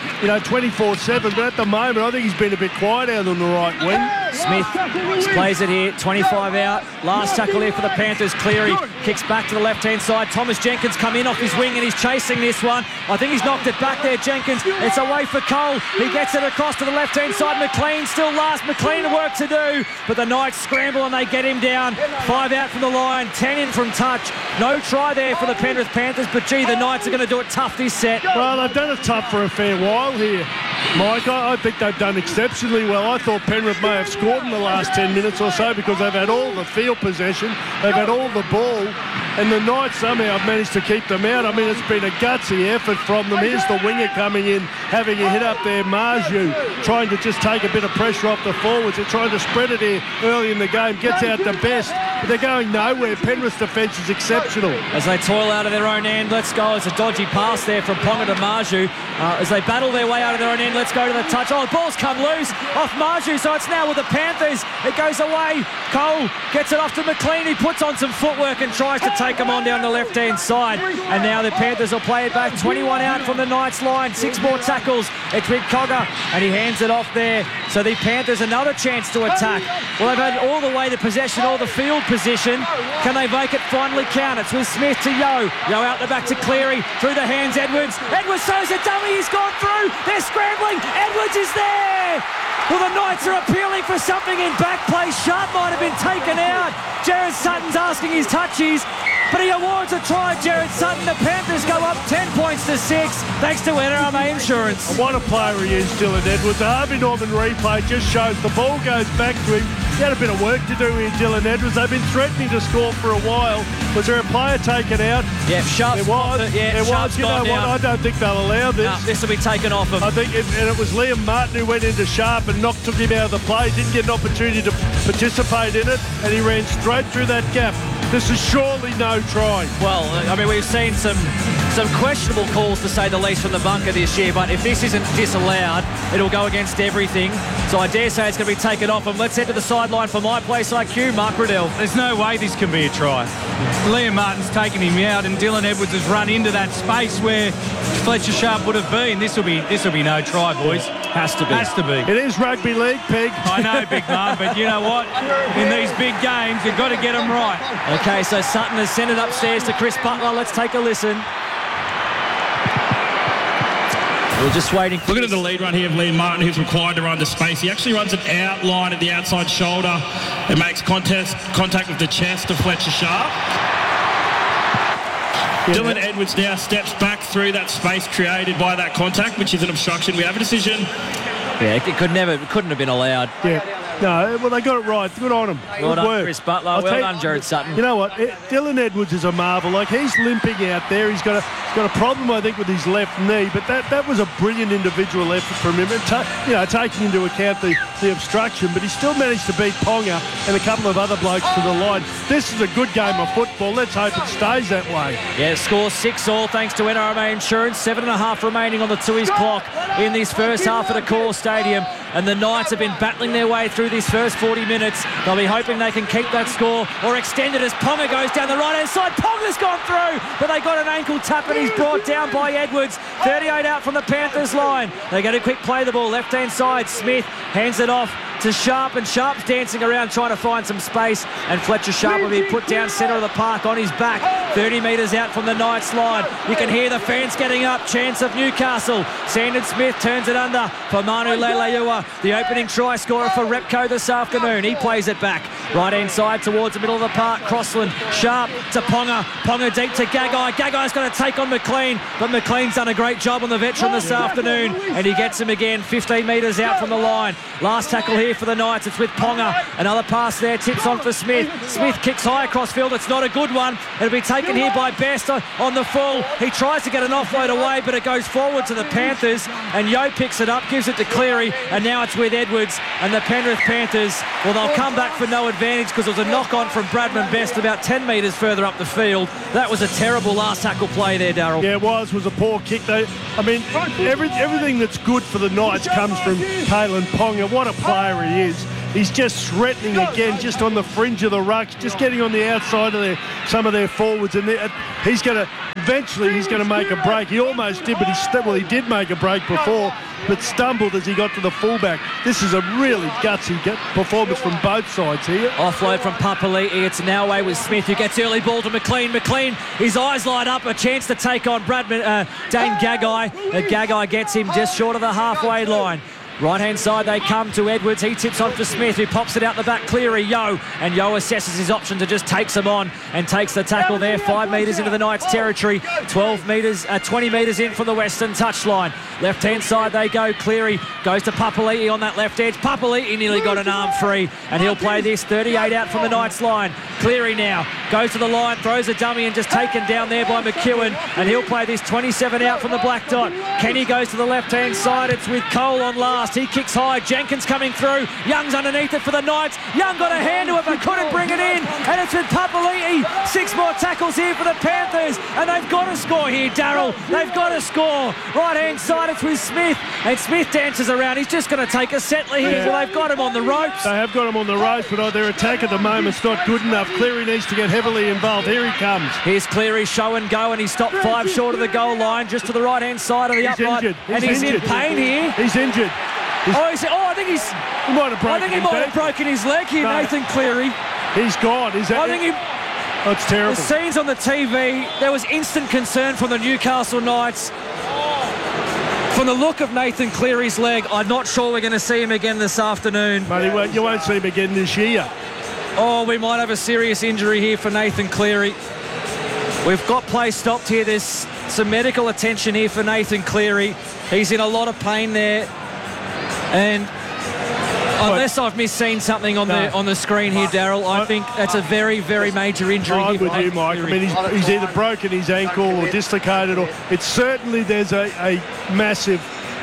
24/7, but at the moment I think he's been a bit quiet out on the right wing. Smith plays it here, 25 out. Last tackle here for the Panthers. Cleary kicks back to the left-hand side. Thomas Jenkins come in off his wing and he's chasing this one. I think he's knocked it back there, Jenkins. It's away for Cole. He gets it across to the left-hand side. McLean still last. McLean work to do, but the Knights scramble and they get him down. 5 out from the line, 10 in from touch. No try there for the Penrith Panthers, but gee, the Knights are going to do it tough this set. Well, they've done it tough for a fair while here, Mike. I think they've done exceptionally well. I thought Penrith may have scored in the last 10 minutes or so because they've had all the field possession, they've had all the ball, and the Knights somehow have managed to keep them out. I mean, it's been a gutsy effort from them. Here's the winger coming in, having a hit up there, Marju, trying to just take a bit of pressure off the forwards. They're trying to spread it here early in the game, gets out the best, but they're going nowhere. Penrith's defence is exceptional. As they toil out of their own end, let's go. It's a dodgy pass there from Ponga to Marju. As they battle their way out of their own end, let's go to the touch. Oh, the ball's come loose off Marju, so it's now with the Panthers. It goes away. Cole gets it off to McLean. He puts on some footwork and tries to take them on down the left-hand side. And now the Panthers will play it back. 21 out from the Knights line. 6 more tackles. It's with Cogger, and he hands it off there. So the Panthers another chance to attack. Well, they've had all the way to possession, all the field position. Can they make it finally count? It's with Smith to Yo. Yo out the back to Cleary. Through the hands, Edwards. Edwards throws a dummy. He's gone through. They're scrambling. Edwards is there. Well, the Knights are appealing for something in back play. Sharp might have been taken out. Jared Sutton's asking his touchies, but he awards a try. Jared Sutton. The Panthers go up 10 points to 6 thanks to NRMA Insurance. And what a player he is, Dylan Edwards. The Harvey Norman replay just shows the ball goes back to him. He had a bit of work to do here, Dylan Edwards. They've been threatening to score for a while. Was there a player taken out? Yeah, Sharp's there was. Sharp's You know what? down. I don't think they'll allow this. No, this will be taken off him. I think it was Liam Martin who went into Sharp and took him out of the play. Didn't get an opportunity to participate in it, and he ran straight through that gap. This is surely no try. Well, I mean, we've seen some questionable calls, to say the least, from the bunker this year, but if this isn't disallowed, it'll go against everything. So I dare say it's going to be taken off him. Let's head to the sideline for My Place IQ, Mark Riddell. There's no way this can be a try. Liam Martin's taken him out and Dylan Edwards has run into that space where Fletcher Sharp would have been. This will be no try, boys. Has to be. Has to be. It is rugby league, Peg. I know, Big Mum, but you know what? In these big games, you've got to get them right. Okay, so Sutton has sent it upstairs to Chris Butler. Let's take a listen. We're just waiting. Looking at the lead run here of Liam Martin, who's required to run to space. He actually runs an outline at the outside shoulder. It makes contact with the chest of Fletcher Sharp. Dylan Edwards now steps back through that space created by that contact, which is an obstruction. We have a decision. Yeah, it couldn't have been allowed. Yeah. No, well, they got it right. Good on them. Well Good done, work. Chris Butler. Well done, Jared Sutton. You know what? Dylan Edwards is a marvel. Like, he's limping out there. He's got a problem, I think, with his left knee. But that was a brilliant individual effort from him. Taking into account the obstruction. But he still managed to beat Ponga and a couple of other blokes to the line. This is a good game of football. Let's hope it stays that way. Yeah, score 6-all thanks to NRMA Insurance. 7.5 remaining on the Tui's clock in this first half at Accor Stadium. And the Knights have been battling their way through this first 40 minutes. They'll be hoping they can keep that score or extend it as Ponga goes down the right-hand side. Ponga's gone through, but they got an ankle tap and he's brought down by Edwards. 38 out from the Panthers line. They get a quick play the ball left-hand side. Smith hands it off to Sharp, and Sharp's dancing around trying to find some space, and Fletcher Sharp will be put down centre of the park on his back, 30 metres out from the Knights line. You can hear the fans getting up. Chance of Newcastle. Sandon Smith turns it under for Manu Leilua, the opening try scorer for Repco this afternoon. He plays it back. Right-hand side towards the middle of the park. Crossland, Sharp to Ponga. Ponga deep to Gagai. Gagai's going to take on McLean, but McLean's done a great job on the veteran this afternoon, and he gets him again 15 metres out from the line. Last tackle here for the Knights. It's with Ponga. Another pass there. Tips on for Smith. Smith kicks high across field. It's not a good one. It'll be taken here by Best on the full. He tries to get an offload away, but it goes forward to the Panthers, and Yo picks it up, gives it to Cleary, and now it's with Edwards. And the Penrith Panthers, well, they'll come back for no advantage because it was a knock-on from Bradman Best about 10 metres further up the field. That was a terrible last tackle play there, Darryl. Yeah, it was a poor kick. Everything that's good for the Knights comes from Kalen Ponga. What a player he is. He's just threatening again, just on the fringe of the rucks, just getting on the outside of some of their forwards. And eventually he's going to make a break. He almost did, but he did make a break before, but stumbled as he got to the fullback. This is a really gutsy performance from both sides here. Offload from Papali'i. It's now away with Smith, who gets early ball to McLean. McLean, his eyes light up, a chance to take on Dane Gagai. Gagai gets him just short of the halfway line. Right-hand side, they come to Edwards. He tips on for Smith, who pops it out the back. Cleary, Yo. And Yo assesses his options and just takes him on and takes the tackle there. 5 metres into the Knights' territory. 20 metres in from the western touchline. Left-hand side, they go. Cleary goes to Papali'i on that left edge. Papali'i nearly got an arm free, and he'll play this 38 out from the Knights' line. Cleary now goes to the line, throws a dummy, and just taken down there by McEwen, and he'll play this 27 out from the black dot. Kenny goes to the left-hand side. It's with Cole on last. He kicks high. Jenkins coming through. Young's underneath it for the Knights. Young got a hand to it, but couldn't bring it in. And it's with Papali'i. 6 more tackles here for the Panthers. And they've got to score here, Darryl. They've got to score. Right-hand side, it's with Smith. And Smith dances around. He's just going to take a settler here. Yeah. Well, they've got him on the ropes. They have got him on the ropes, but their attack at the moment's not good enough. Cleary needs to get heavily involved. Here he comes. Here's Cleary, show and go, and he stopped 5 short of the goal line, just to the right-hand side of the upright. And he's in pain here. He's injured. I think he might have broken his leg here, no. Nathan Cleary. He's gone. That's terrible. The scenes on the TV, there was instant concern from the Newcastle Knights. From the look of Nathan Cleary's leg, I'm not sure we're going to see him again this afternoon. Mate, you won't see him again this year. Oh, we might have a serious injury here for Nathan Cleary. We've got play stopped here. There's some medical attention here for Nathan Cleary. He's in a lot of pain there. And unless I've misseen something on the screen here, Darryl, I think that's a very, very major injury. I'm with you, Mike. I mean, he's either broken his ankle or dislocated, or it's certainly there's a massive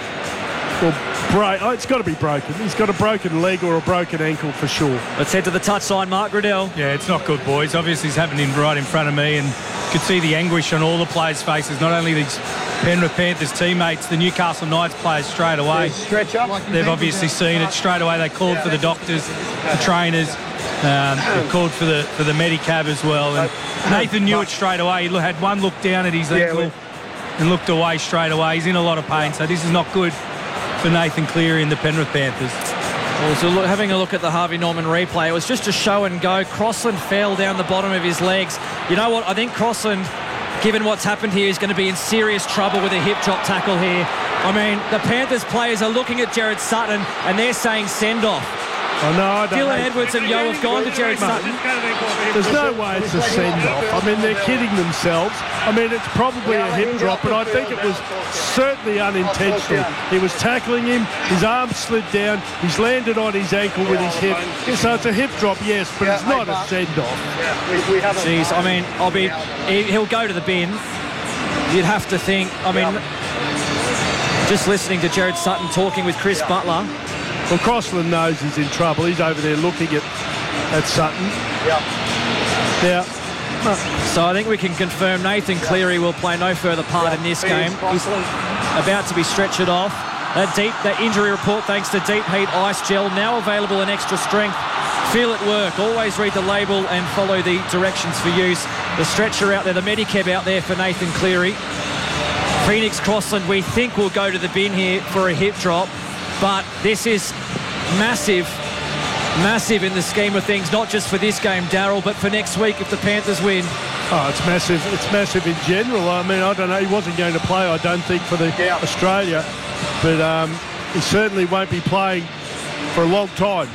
break. It's got to be broken. He's got a broken leg or a broken ankle for sure. Let's head to the touchline, Mark Riddell. Yeah, it's not good, boys. Obviously, it's happening right in front of me, and you could see the anguish on all the players' faces, not only these Penrith Panthers teammates, the Newcastle Knights players straight away. They've obviously seen it straight away. They called for the doctors, the trainers. They called for the Medicab as well. And Nathan knew it straight away. He had one look down at his ankle and looked away straight away. He's in a lot of pain, so this is not good for Nathan Cleary and the Penrith Panthers. Also having a look at the Harvey Norman replay, it was just a show and go. Crossland fell down the bottom of his legs. You know what? I think Crossland, given what's happened here, is going to be in serious trouble with a hip drop tackle here. I mean, the Panthers players are looking at Jared Sutton and they're saying send off. Oh, no, I don't Dylan know. Edwards and Yo have gone to Jared Sutton. There's no way it's a send-off. I mean, they're kidding themselves. I mean, it's probably a hip drop, but I think it was certainly unintentional. He was tackling him, his arm slid down, he's landed on his ankle with his hip. So it's a hip drop, yes, but it's not a send-off. Jeez, I mean, he'll go to the bin. You'd have to think, I mean, just listening to Jared Sutton talking with Chris Butler. Well, Crossland knows he's in trouble. He's over there looking at Sutton. Yeah. So I think we can confirm Nathan Cleary will play no further part in this game. He's about to be stretchered off. That injury report, thanks to Deep Heat Ice Gel, now available in extra strength. Feel it work. Always read the label and follow the directions for use. The stretcher out there, the Medicab out there for Nathan Cleary. Phoenix Crossland, we think, will go to the bin here for a hip drop. But this is massive in the scheme of things, not just for this game, Darryl, but for next week if the Panthers win. Oh, it's massive. It's massive in general. I mean, I don't know. He wasn't going to play, I don't think, for Australia. But he certainly won't be playing for a long time.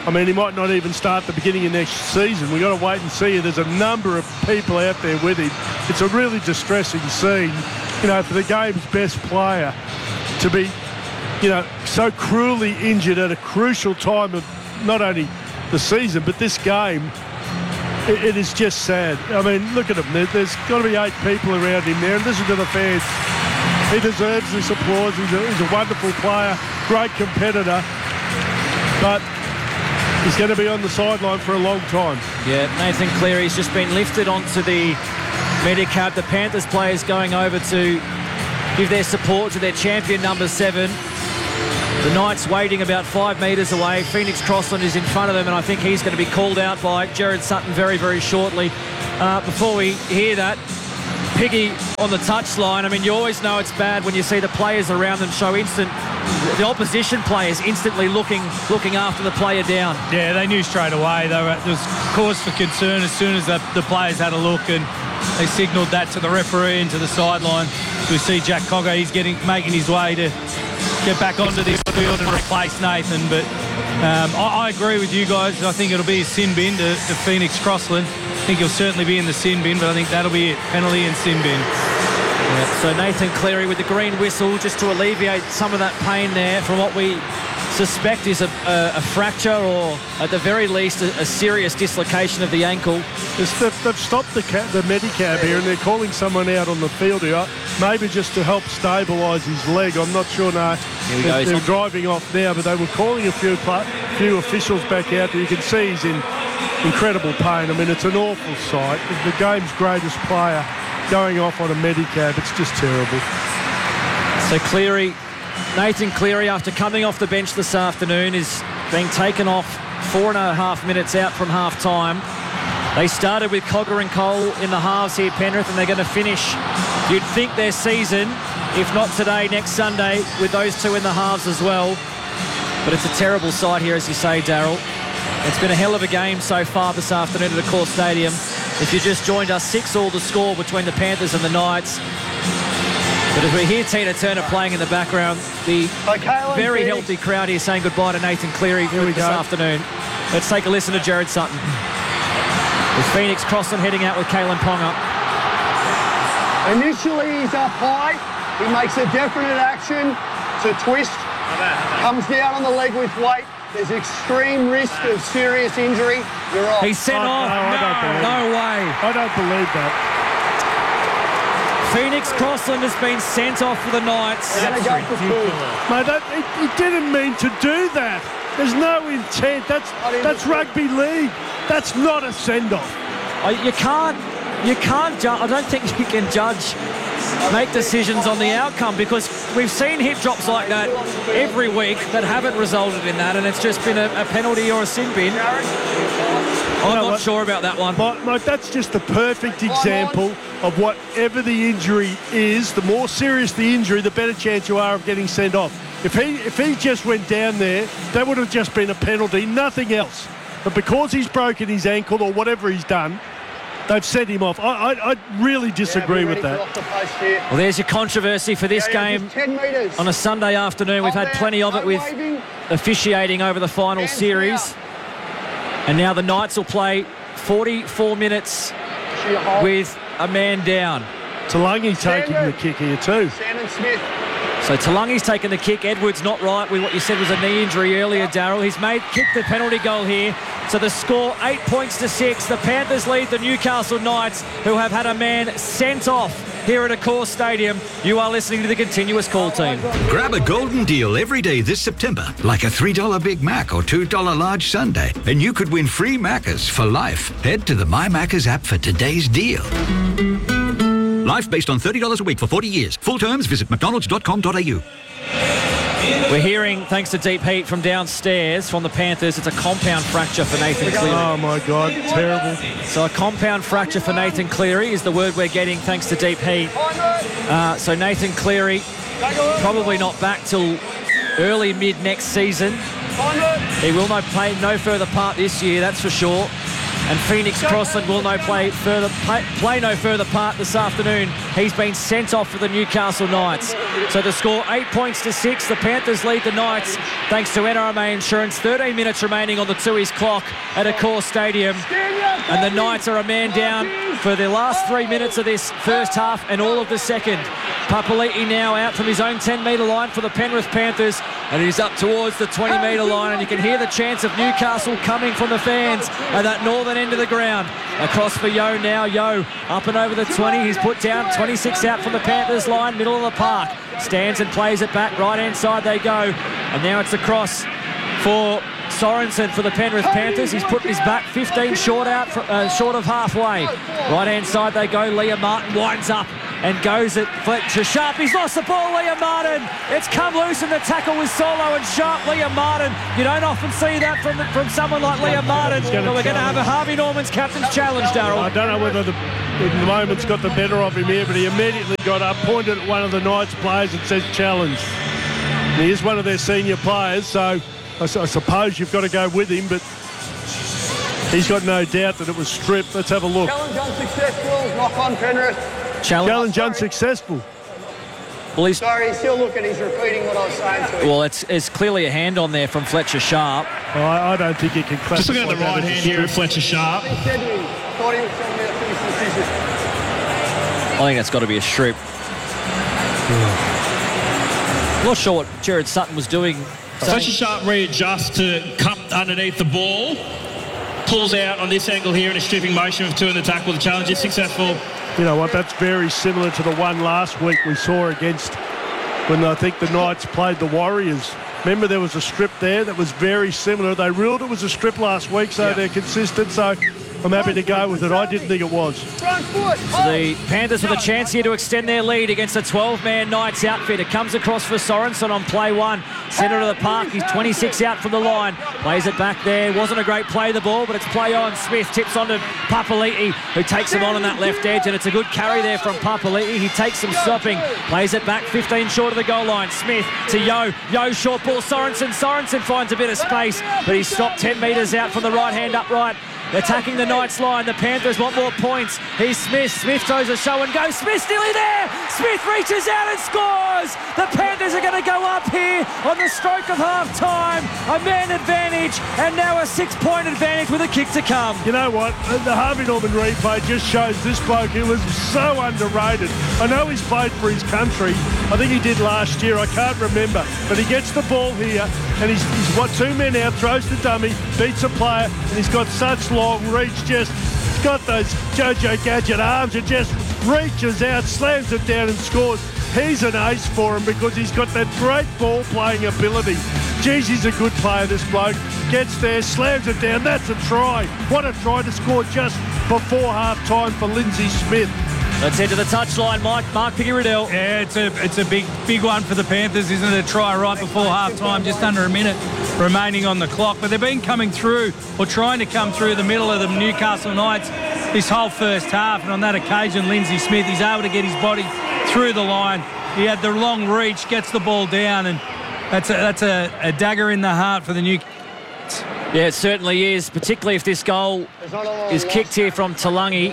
I mean, he might not even start the beginning of next season. We've got to wait and see. There's a number of people out there with him. It's a really distressing scene, you know, for the game's best player to be, you know, so cruelly injured at a crucial time of not only the season, but this game. It is just sad. I mean, look at him. There's got to be 8 people around him there, and listen to the fans. He deserves this applause. He's a wonderful player, great competitor, but he's going to be on the sideline for a long time. Yeah, Nathan Cleary's just been lifted onto the Medicab. The Panthers players going over to give their support to their champion, number 7. The Knights waiting about 5 metres away. Phoenix Crossland is in front of them, and I think he's going to be called out by Jared Sutton very, very shortly. Before we hear that, Piggy on the touchline. I mean, you always know it's bad when you see the players around them show the opposition players instantly looking after the player down. Yeah, they knew straight away. There was cause for concern as soon as the players had a look, and they signalled that to the referee and to the sideline. We see Jack Cogger, he's making his way to get back onto this field and replace Nathan. But I agree with you guys. I think it'll be a sin bin to Phoenix Crossland. I think he'll certainly be in the sin bin, but I think that'll be it. Penalty and sin bin. Yeah, so Nathan Cleary with the green whistle just to alleviate some of that pain there from what we suspect is a fracture, or at the very least a serious dislocation of the ankle. They've stopped the Medicab here, and they're calling someone out on the field here, maybe just to help stabilise his leg. I'm not sure. No, they're driving off now, but they were calling a few officials back out there. You can see he's in incredible pain. I mean, it's an awful sight. The game's greatest player going off on a Medicab. It's just terrible. So Nathan Cleary, after coming off the bench this afternoon, is being taken off 4.5 minutes out from half-time. They started with Cogger and Cole in the halves here, Penrith, and they're going to finish, you'd think, their season, if not today, next Sunday, with those 2 in the halves as well. But it's a terrible sight here, as you say, Daryl. It's been a hell of a game so far this afternoon at Accor Stadium. If you just joined us, 6-all the score between the Panthers and the Knights. But as we hear Tina Turner playing in the background, the very healthy crowd here saying goodbye to Nathan Cleary this afternoon. Let's take a listen to Jared Sutton. With Phoenix Crossland heading out with Kalen Ponga. Initially, he's up high. He makes a definite action to twist. Comes down on the leg with weight. There's extreme risk of serious injury. You're off. He's sent off. No way. I don't believe that. Phoenix Crossland has been sent off for the Knights. Mate, he didn't mean to do that. There's no intent. That's rugby league. That's not a send-off. You can't judge. I don't think you can make decisions on the outcome, because we've seen hip drops like that every week that haven't resulted in that, and it's just been a penalty or a sin bin. I'm not sure about that one. Mate, that's just the perfect example of whatever the injury is. The more serious the injury, the better chance you are of getting sent off. If he just went down there, that would have just been a penalty, nothing else. But because he's broken his ankle or whatever he's done, they've sent him off. I really disagree with that. Well, there's your controversy for this game on a Sunday afternoon. We've had plenty of it with officiating over the final series. And now the Knights will play 44 minutes with a man down. Talangi taking the kick here too. So Talangi's taken the kick. Edwards not right with what you said was a knee injury earlier, Daryl. He's kicked the penalty goal here. So the score, 8 points to 6. The Panthers lead the Newcastle Knights, who have had a man sent off here at Accor Stadium. You are listening to the Continuous Call Team. Grab a golden deal every day this September, like a $3 Big Mac or $2 large sundae, and you could win free Maccas for life. Head to the My Maccas app for today's deal. Life based on $30 a week for 40 years. Full terms, visit mcdonalds.com.au. We're hearing, thanks to Deep Heat from downstairs from the Panthers, it's a compound fracture for Nathan Cleary. Oh, my God, terrible. So a compound fracture for Nathan Cleary is the word we're getting thanks to Deep Heat. So Nathan Cleary probably not back till early mid next season. He will play no further part this year, that's for sure. And Phoenix Crossland will play no further part this afternoon. He's been sent off for the Newcastle Knights. So the score 8 points to 6. The Panthers lead the Knights thanks to NRMA Insurance. 13 minutes remaining on the Tui's clock at Accor Stadium. And the Knights are a man down for the last 3 minutes of this first half and all of the second. Papali'i now out from his own 10-metre line for the Penrith Panthers, and he's up towards the 20-metre line, and you can hear the chants of Newcastle coming from the fans at that northern end of the ground. Across for Yeo now. Yeo up and over the 20. He's put down 26 out from the Panthers line, middle of the park. Stands and plays it back. Right-hand side they go. And now it's across for Sorensen for the Penrith Panthers. He's put his back 15 short of halfway. Right-hand side they go. Liam Martin winds up and goes at Fletcher Sharp. He's lost the ball, Liam Martin. It's come loose and the tackle was Solo and Sharp. Liam Martin, you don't often see that from someone like Liam Martin. But we're going to have a Harvey Norman's captain's challenge, Darryl. I don't know whether the moment's got the better of him here, but he immediately got up, pointed at one of the Knights players and says challenge. And he is one of their senior players, so I suppose you've got to go with him, but he's got no doubt that it was stripped. Let's have a look. Challenge unsuccessful. Knock on Penrith. Challenge unsuccessful. Well, he's still looking. He's repeating what I was saying to him. Well, it's clearly a hand on there from Fletcher Sharp. I don't think he can classify. Just looking at the right hand here of Fletcher Sharp. He said to him, thought he was telling me to finish the decision. I think that's got to be a strip. Not sure what Jared Sutton was doing. Fletcher Sharp readjusts to cup underneath the ball. Pulls out on this angle here in a stripping motion of two in the tackle. The challenge is successful. You know what, that's very similar to the one last week we saw against when I think the Knights played the Warriors. Remember there was a strip there that was very similar. They ruled it was a strip last week, so they're consistent. So I'm happy to go with it. I didn't think it was. So the Panthers with a chance here to extend their lead against a 12-man Knights outfit. It comes across for Sorensen on play one. Centre of the park. He's 26 out from the line. Plays it back there. Wasn't a great play the ball, but it's play on. Smith tips on to Papali'i, who takes him on that left edge, and it's a good carry there from Papali'i. He takes some stopping. Plays it back 15 short of the goal line. Smith to Yeo. Yeo short ball. Sorensen finds a bit of space, but he's stopped 10 metres out from the right-hand upright. Attacking the Knights line. The Panthers want more points. Here's Smith. Smith throws a show and go. Smith's nearly there. Smith reaches out and scores. The Panthers are going to go up here on the stroke of half-time. A man advantage and now a 6-point advantage with a kick to come. You know what? The Harvey Norman replay just shows this bloke who was so underrated. I know he's played for his country. I think he did last year. I can't remember. But he gets the ball here and he's what, two men out, throws the dummy, beats a player, and he's got such long reach. He's got those Jojo Gadget arms and just reaches out, slams it down and scores. He's an ace for him because he's got that great ball playing ability. Geez, he's a good player, this bloke. Gets there, slams it down. That's a try. What a try to score just before half-time for Lindsay Smith. Let's head to the touchline, Mark Piggy-Riddell. Yeah, it's a big one for the Panthers, isn't it? A try right before half-time, just under a minute remaining on the clock. But they've been coming through, or trying to come through the middle of the Newcastle Knights this whole first half. And on that occasion, Lindsay Smith, he's able to get his body through the line. He had the long reach, gets the ball down, and that's a dagger in the heart for the Newcastle. Yeah, it certainly is, particularly if this goal is kicked here from Taulagi.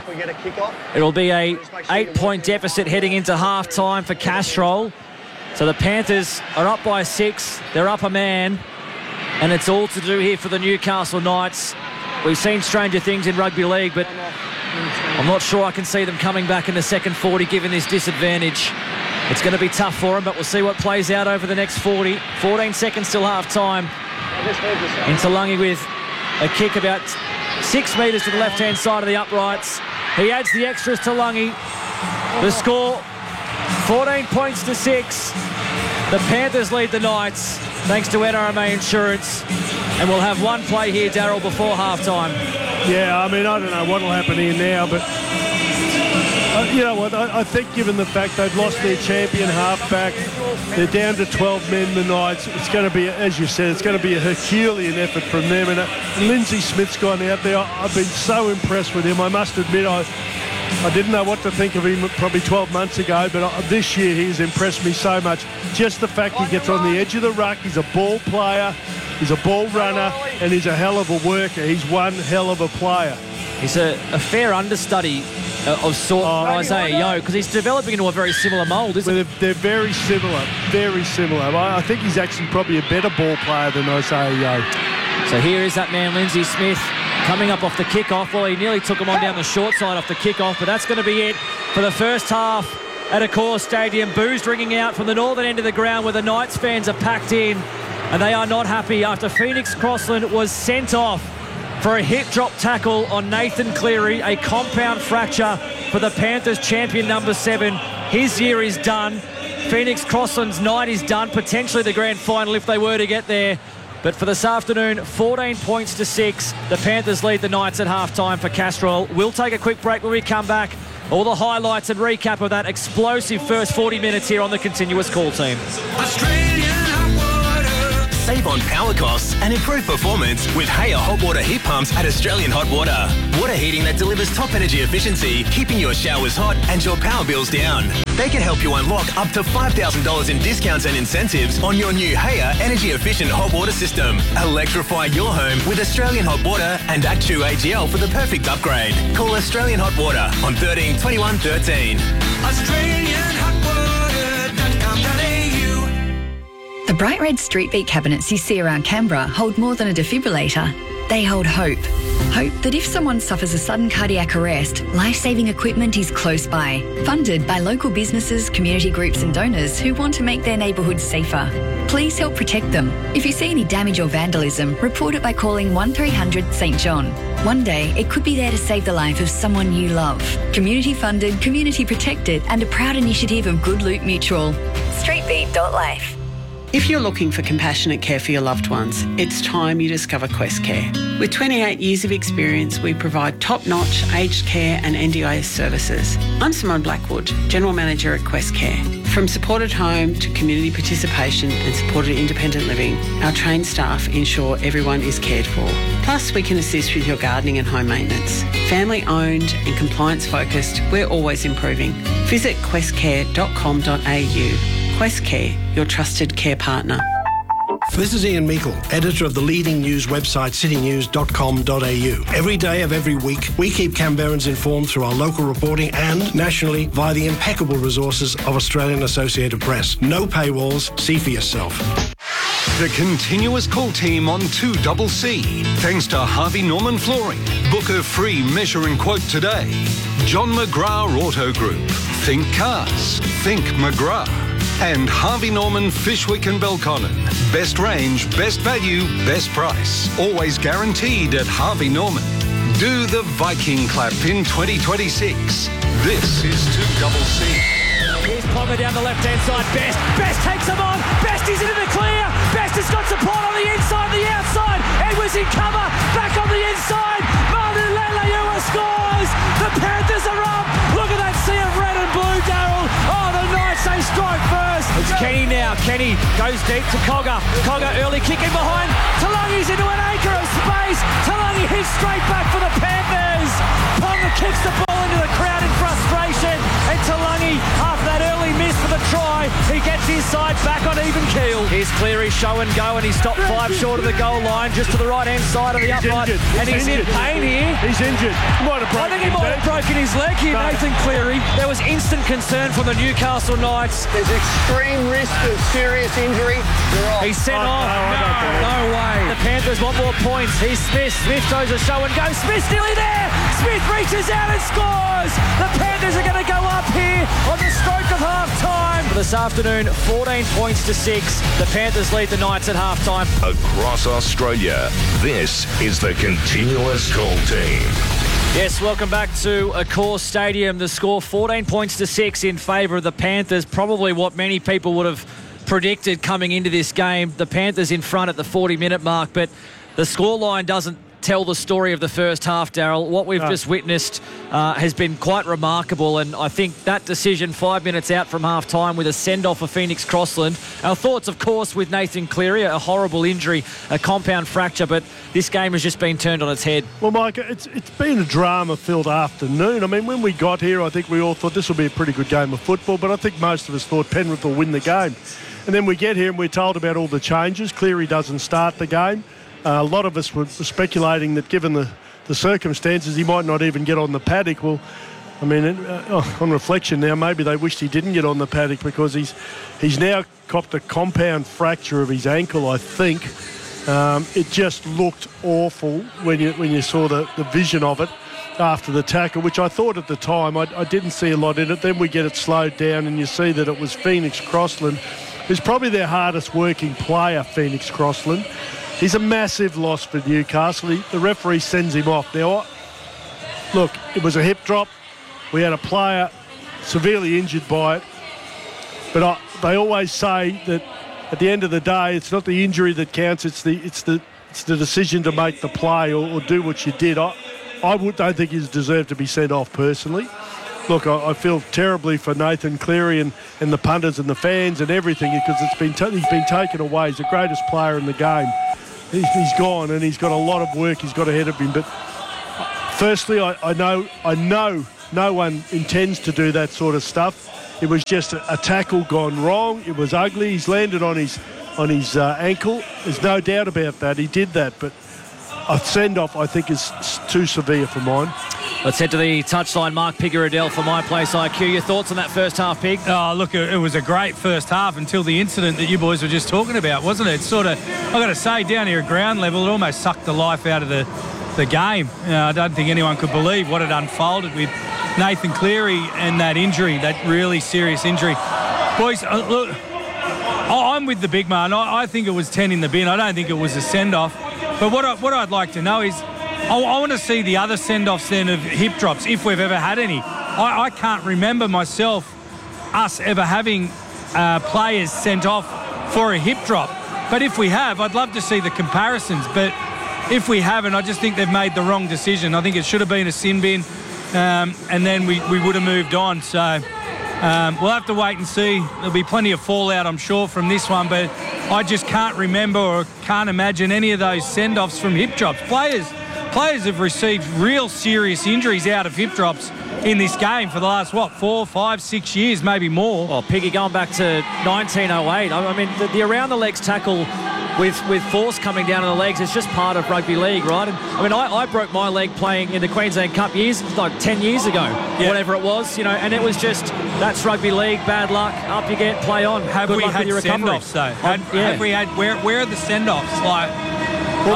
It'll be a 8-point deficit heading into half-time for Castrol. So the Panthers are up by 6. They're up a man. And it's all to do here for the Newcastle Knights. We've seen stranger things in rugby league, but I'm not sure I can see them coming back in the second 40 given this disadvantage. It's going to be tough for them, but we'll see what plays out over the next 40. 14 seconds till half-time. And Taulagi with a kick about 6 metres to the left-hand side of the uprights. He adds the extras to Lungy. The score, 14 points to 6. The Panthers lead the Knights, thanks to NRMA Insurance. And we'll have one play here, Darryl, before half-time. Yeah, I mean, I don't know what will happen here now, but you know what, I think given the fact they've lost their champion halfback, they're down to 12 men, the Knights, it's going to be, as you said, it's going to be a Herculean effort from them. And Lindsay Smith's gone out there. I've been so impressed with him. I must admit, I didn't know what to think of him probably 12 months ago, but this year he's impressed me so much. Just the fact he gets on the edge of the ruck, he's a ball player. He's a ball runner and he's a hell of a worker. He's one hell of a player. He's a fair understudy of sort for Isaiah Yeo, because he's developing into a very similar mould, isn't he? They're very similar, very similar. I think he's actually probably a better ball player than Isaiah Yeo. So here is that man, Lindsay Smith, coming up off the kickoff. Well, he nearly took him on down the short side off the kickoff, but that's going to be it for the first half at Accor Stadium. Boos ringing out from the northern end of the ground where the Knights fans are packed in, and they are not happy after Phoenix Crossland was sent off for a hip-drop tackle on Nathan Cleary, a compound fracture for the Panthers champion number 7. His year is done. Phoenix Crossland's night is done, potentially the grand final if they were to get there. But for this afternoon, 14 points to 6. The Panthers lead the Knights at half-time for Castrol. We'll take a quick break when we come back. All the highlights and recap of that explosive first 40 minutes here on the Continuous Call team. Save on power costs and improve performance with Haya hot water heat pumps at Australian Hot Water. Water heating that delivers top energy efficiency, keeping your showers hot and your power bills down. They can help you unlock up to $5,000 in discounts and incentives on your new Haya energy-efficient hot water system. Electrify your home with Australian Hot Water and Actu AGL for the perfect upgrade. Call Australian Hot Water on 13 21 13. The bright red street beat cabinets you see around Canberra hold more than a defibrillator. They hold hope. Hope that if someone suffers a sudden cardiac arrest, life-saving equipment is close by. Funded by local businesses, community groups and donors who want to make their neighbourhoods safer. Please help protect them. If you see any damage or vandalism, report it by calling 1300 St John. One day, it could be there to save the life of someone you love. Community funded, community protected and a proud initiative of Good Loot Mutual. Streetbeat.life. If you're looking for compassionate care for your loved ones, it's time you discover Quest Care. With 28 years of experience, we provide top-notch aged care and NDIS services. I'm Simone Blackwood, General Manager at Quest Care. From supported home to community participation and supported independent living, our trained staff ensure everyone is cared for. Plus, we can assist with your gardening and home maintenance. Family-owned and compliance-focused, we're always improving. Visit questcare.com.au. Quest Care, your trusted care partner. This is Ian Meikle, editor of the leading news website citynews.com.au. Every day of every week, we keep Canberrans informed through our local reporting and nationally via the impeccable resources of Australian Associated Press. No paywalls, see for yourself. The Continuous Call team on 2CC. Thanks to Harvey Norman Flooring. Book a free measure and quote today. John McGrath Auto Group. Think cars. Think McGrath. And Harvey Norman, Fishwick and Belconnen. Best range, best value, best price. Always guaranteed at Harvey Norman. Do the Viking clap in 2026. This is 2CC. Here's Ponga down the left-hand side. Best takes him on. Best is into the clear. Best has got support on the inside, the outside. Edwards in cover. Back on the inside. Martin Leilua scores. The Panthers are up. Look at that sea of red and blue, Darryl. Oh, the Knights, they strike first. It's Kenny now. Kenny goes deep to Cogger. Cogger early kick in behind. Talangi's into an acre of space. Talangi hits straight back for the Panthers. Ponga kicks the ball into the crowd in frustration. And Talangi, after that early miss for the try, he gets his side back on even keel. Here's Cleary show and go, and he's stopped 5 short of the goal line, just to the right-hand side of the upright. And he's in pain here. He's injured. I think he might have broken his leg here, Nathan Cleary. There was instant concern from the Newcastle Knights. There's extreme risk of serious injury. He's sent off. No way. The Panthers want more points. Here's Smith. Smith goes a show and go. Smith's nearly there. Smith reaches out and scores. The Panthers are going to go up here on the stroke of half-time. This afternoon, 14 points to 6. The Panthers lead the Knights at half-time. Across Australia, this is the Continuous Call team. Yes, welcome back to Accor Stadium. The score 14 points to 6 in favour of the Panthers. Probably what many people would have predicted coming into this game. The Panthers in front at the 40-minute mark, but the scoreline doesn't tell the story of the first half, Darryl. What we've just witnessed has been quite remarkable, and I think that decision 5 minutes out from half-time with a send-off of Phoenix Crossland. Our thoughts, of course, with Nathan Cleary, a horrible injury, a compound fracture, but this game has just been turned on its head. Well, Mike, it's been a drama-filled afternoon. I mean, when we got here, I think we all thought this would be a pretty good game of football, but I think most of us thought Penrith will win the game. And then we get here and we're told about all the changes. Cleary doesn't start the game. A lot of us were speculating that given the circumstances, he might not even get on the paddock. Well, I mean, on reflection now, maybe they wished he didn't get on the paddock because he's now copped a compound fracture of his ankle, I think. It just looked awful when you saw the vision of it after the tackle, which I thought at the time I didn't see a lot in it. Then we get it slowed down and you see that it was Phoenix Crossland, who's probably their hardest working player, Phoenix Crossland. He's a massive loss for Newcastle. The referee sends him off. Now, look, it was a hip drop. We had a player severely injured by it. But they always say that at the end of the day, it's not the injury that counts. It's the decision to make the play or do what you did. I don't think he's deserved to be sent off personally. Look, I feel terribly for Nathan Cleary and the punters and the fans and everything because he's been taken away. He's the greatest player in the game. He's gone and he's got a lot of work he's got ahead of him. But firstly, I know no one intends to do that sort of stuff. It was just a tackle gone wrong. It was ugly. He's landed on his ankle. There's no doubt about that. He did that, but a send-off, I think, is too severe for mine. Let's head to the touchline. Mark Piggeradell for My Place IQ. Your thoughts on that first half, Pig? Oh, look, it was a great first half until the incident that you boys were just talking about, wasn't it? It's sort of, I've got to say, down here at ground level, it almost sucked the life out of the game. I don't think anyone could believe what had unfolded with Nathan Cleary and that injury, that really serious injury. Boys, look, I'm with the big man. I think it was 10 in the bin. I don't think it was a send-off. But what I'd like to know is I want to see the other send-offs then of hip drops, if we've ever had any. I can't remember myself us ever having players sent off for a hip drop. But if we have, I'd love to see the comparisons. But if we haven't, I just think they've made the wrong decision. I think it should have been a sin bin, and then we would have moved on. So we'll have to wait and see. There'll be plenty of fallout, I'm sure, from this one. But I just can't remember or can't imagine any of those send-offs from hip drops. Players have received real serious injuries out of hip drops in this game for the last, 4, 5, 6 years, maybe more. Well, Piggy, going back to 1908, I mean, the around-the-legs tackle with force coming down on the legs is just part of rugby league, right? And I mean, I broke my leg playing in the Queensland Cup like 10 years ago, whatever it was, and it was just, that's rugby league, bad luck, up you get, play on. Have we had send-offs, though? Have we had, where are the send-offs? Like, well,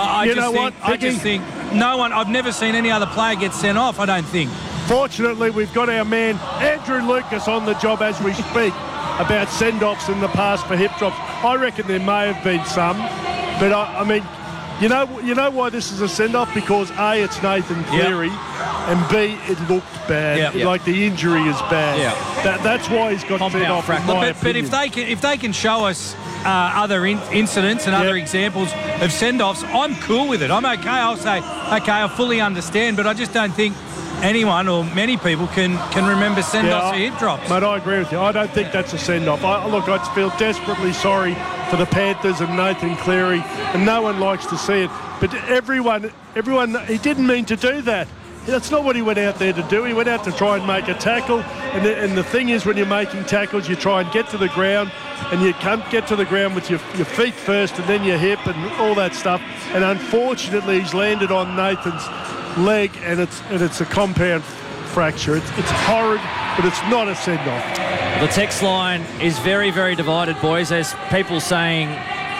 I just think no one, I've never seen any other player get sent off, I don't think. Fortunately, we've got our man Andrew Lucas on the job as we speak about send-offs in the past for hip drops. I reckon there may have been some, but I mean, you know why this is a send-off? Because A, it's Nathan Cleary, and B, it looked bad. Like the injury is bad. That's why he's got sent off. But if they can show us other incidents and other examples of send-offs, I'm cool with it. I'm okay. I'll say, okay, I fully understand, but I just don't think anyone or many people can remember send-offs for hip drops. Mate, I agree with you. I don't think that's a send-off. I feel desperately sorry for the Panthers and Nathan Cleary, and no one likes to see it. But everyone, he didn't mean to do that. That's not what he went out there to do. He went out to try and make a tackle. And the thing is, when you're making tackles, you try and get to the ground, and you can't get to the ground with your feet first and then your hip and all that stuff. And unfortunately, he's landed on Nathan's leg, and it's a compound fracture. It's horrid, but it's not a send-off. The text line is very, very divided, boys. There's people saying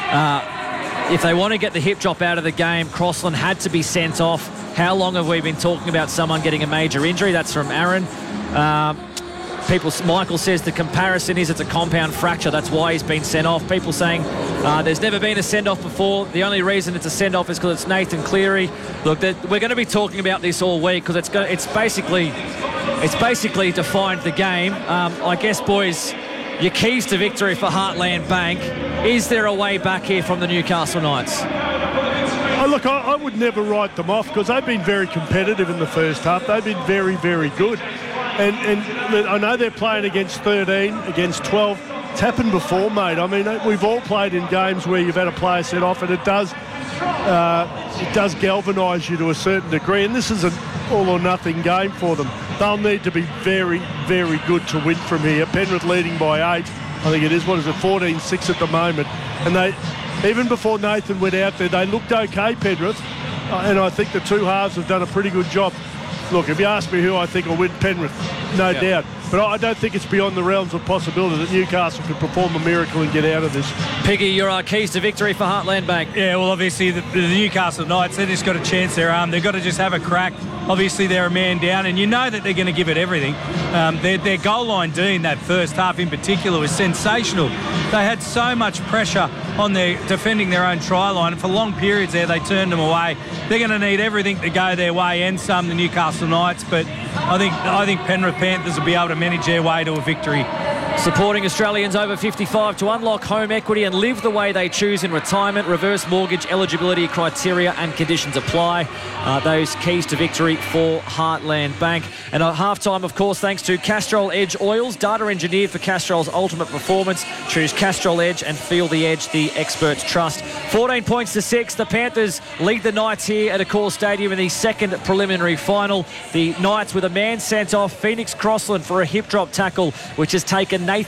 if they want to get the hip drop out of the game, Crossland had to be sent off. How long have we been talking about someone getting a major injury? That's from Aaron. Michael says the comparison is it's a compound fracture. That's why he's been sent off. People saying there's never been a send-off before. The only reason it's a send-off is because it's Nathan Cleary. Look, we're going to be talking about this all week because it's basically defined the game. I guess, boys, your keys to victory for Heartland Bank. Is there a way back here from the Newcastle Knights? Look, I would never write them off because they've been very competitive in the first half. They've been very, very good. And I know they're playing against 13, against 12. It's happened before, mate. I mean, we've all played in games where you've had a player set off, and it does galvanise you to a certain degree. And this is an all-or-nothing game for them. They'll need to be very, very good to win from here. Penrith leading by 8. I think it is. What is it? 14-6 at the moment. And they, even before Nathan went out there, they looked okay, Penrith. And I think the two halves have done a pretty good job. Look, if you ask me who I think will win, Penrith, no doubt. But I don't think it's beyond the realms of possibility that Newcastle could perform a miracle and get out of this. Piggy, your keys to victory for Heartland Bank. Yeah, well, obviously, the Newcastle Knights, they've just got a chance their arm. They've got to just have a crack. Obviously, they're a man down, and you know that they're going to give it everything. Their goal line D in that first half in particular was sensational. They had so much pressure on their defending their own try line, and for long periods there, they turned them away. They're going to need everything to go their way, and some, the Newcastle Knights, but I think Penrith Panthers will be able to manage their way to a victory. Supporting Australians over 55 to unlock home equity and live the way they choose in retirement. Reverse mortgage eligibility criteria and conditions apply. Those keys to victory for Heartland Bank. And at halftime, of course, thanks to Castrol Edge Oils, data engineered for Castrol's ultimate performance. Choose Castrol Edge and feel the edge the experts trust. 14 points to 6. The Panthers lead the Knights here at Accor Stadium in the second preliminary final. The Knights with a man sent off, Phoenix Crossland, for a hip drop tackle, which has taken Nathan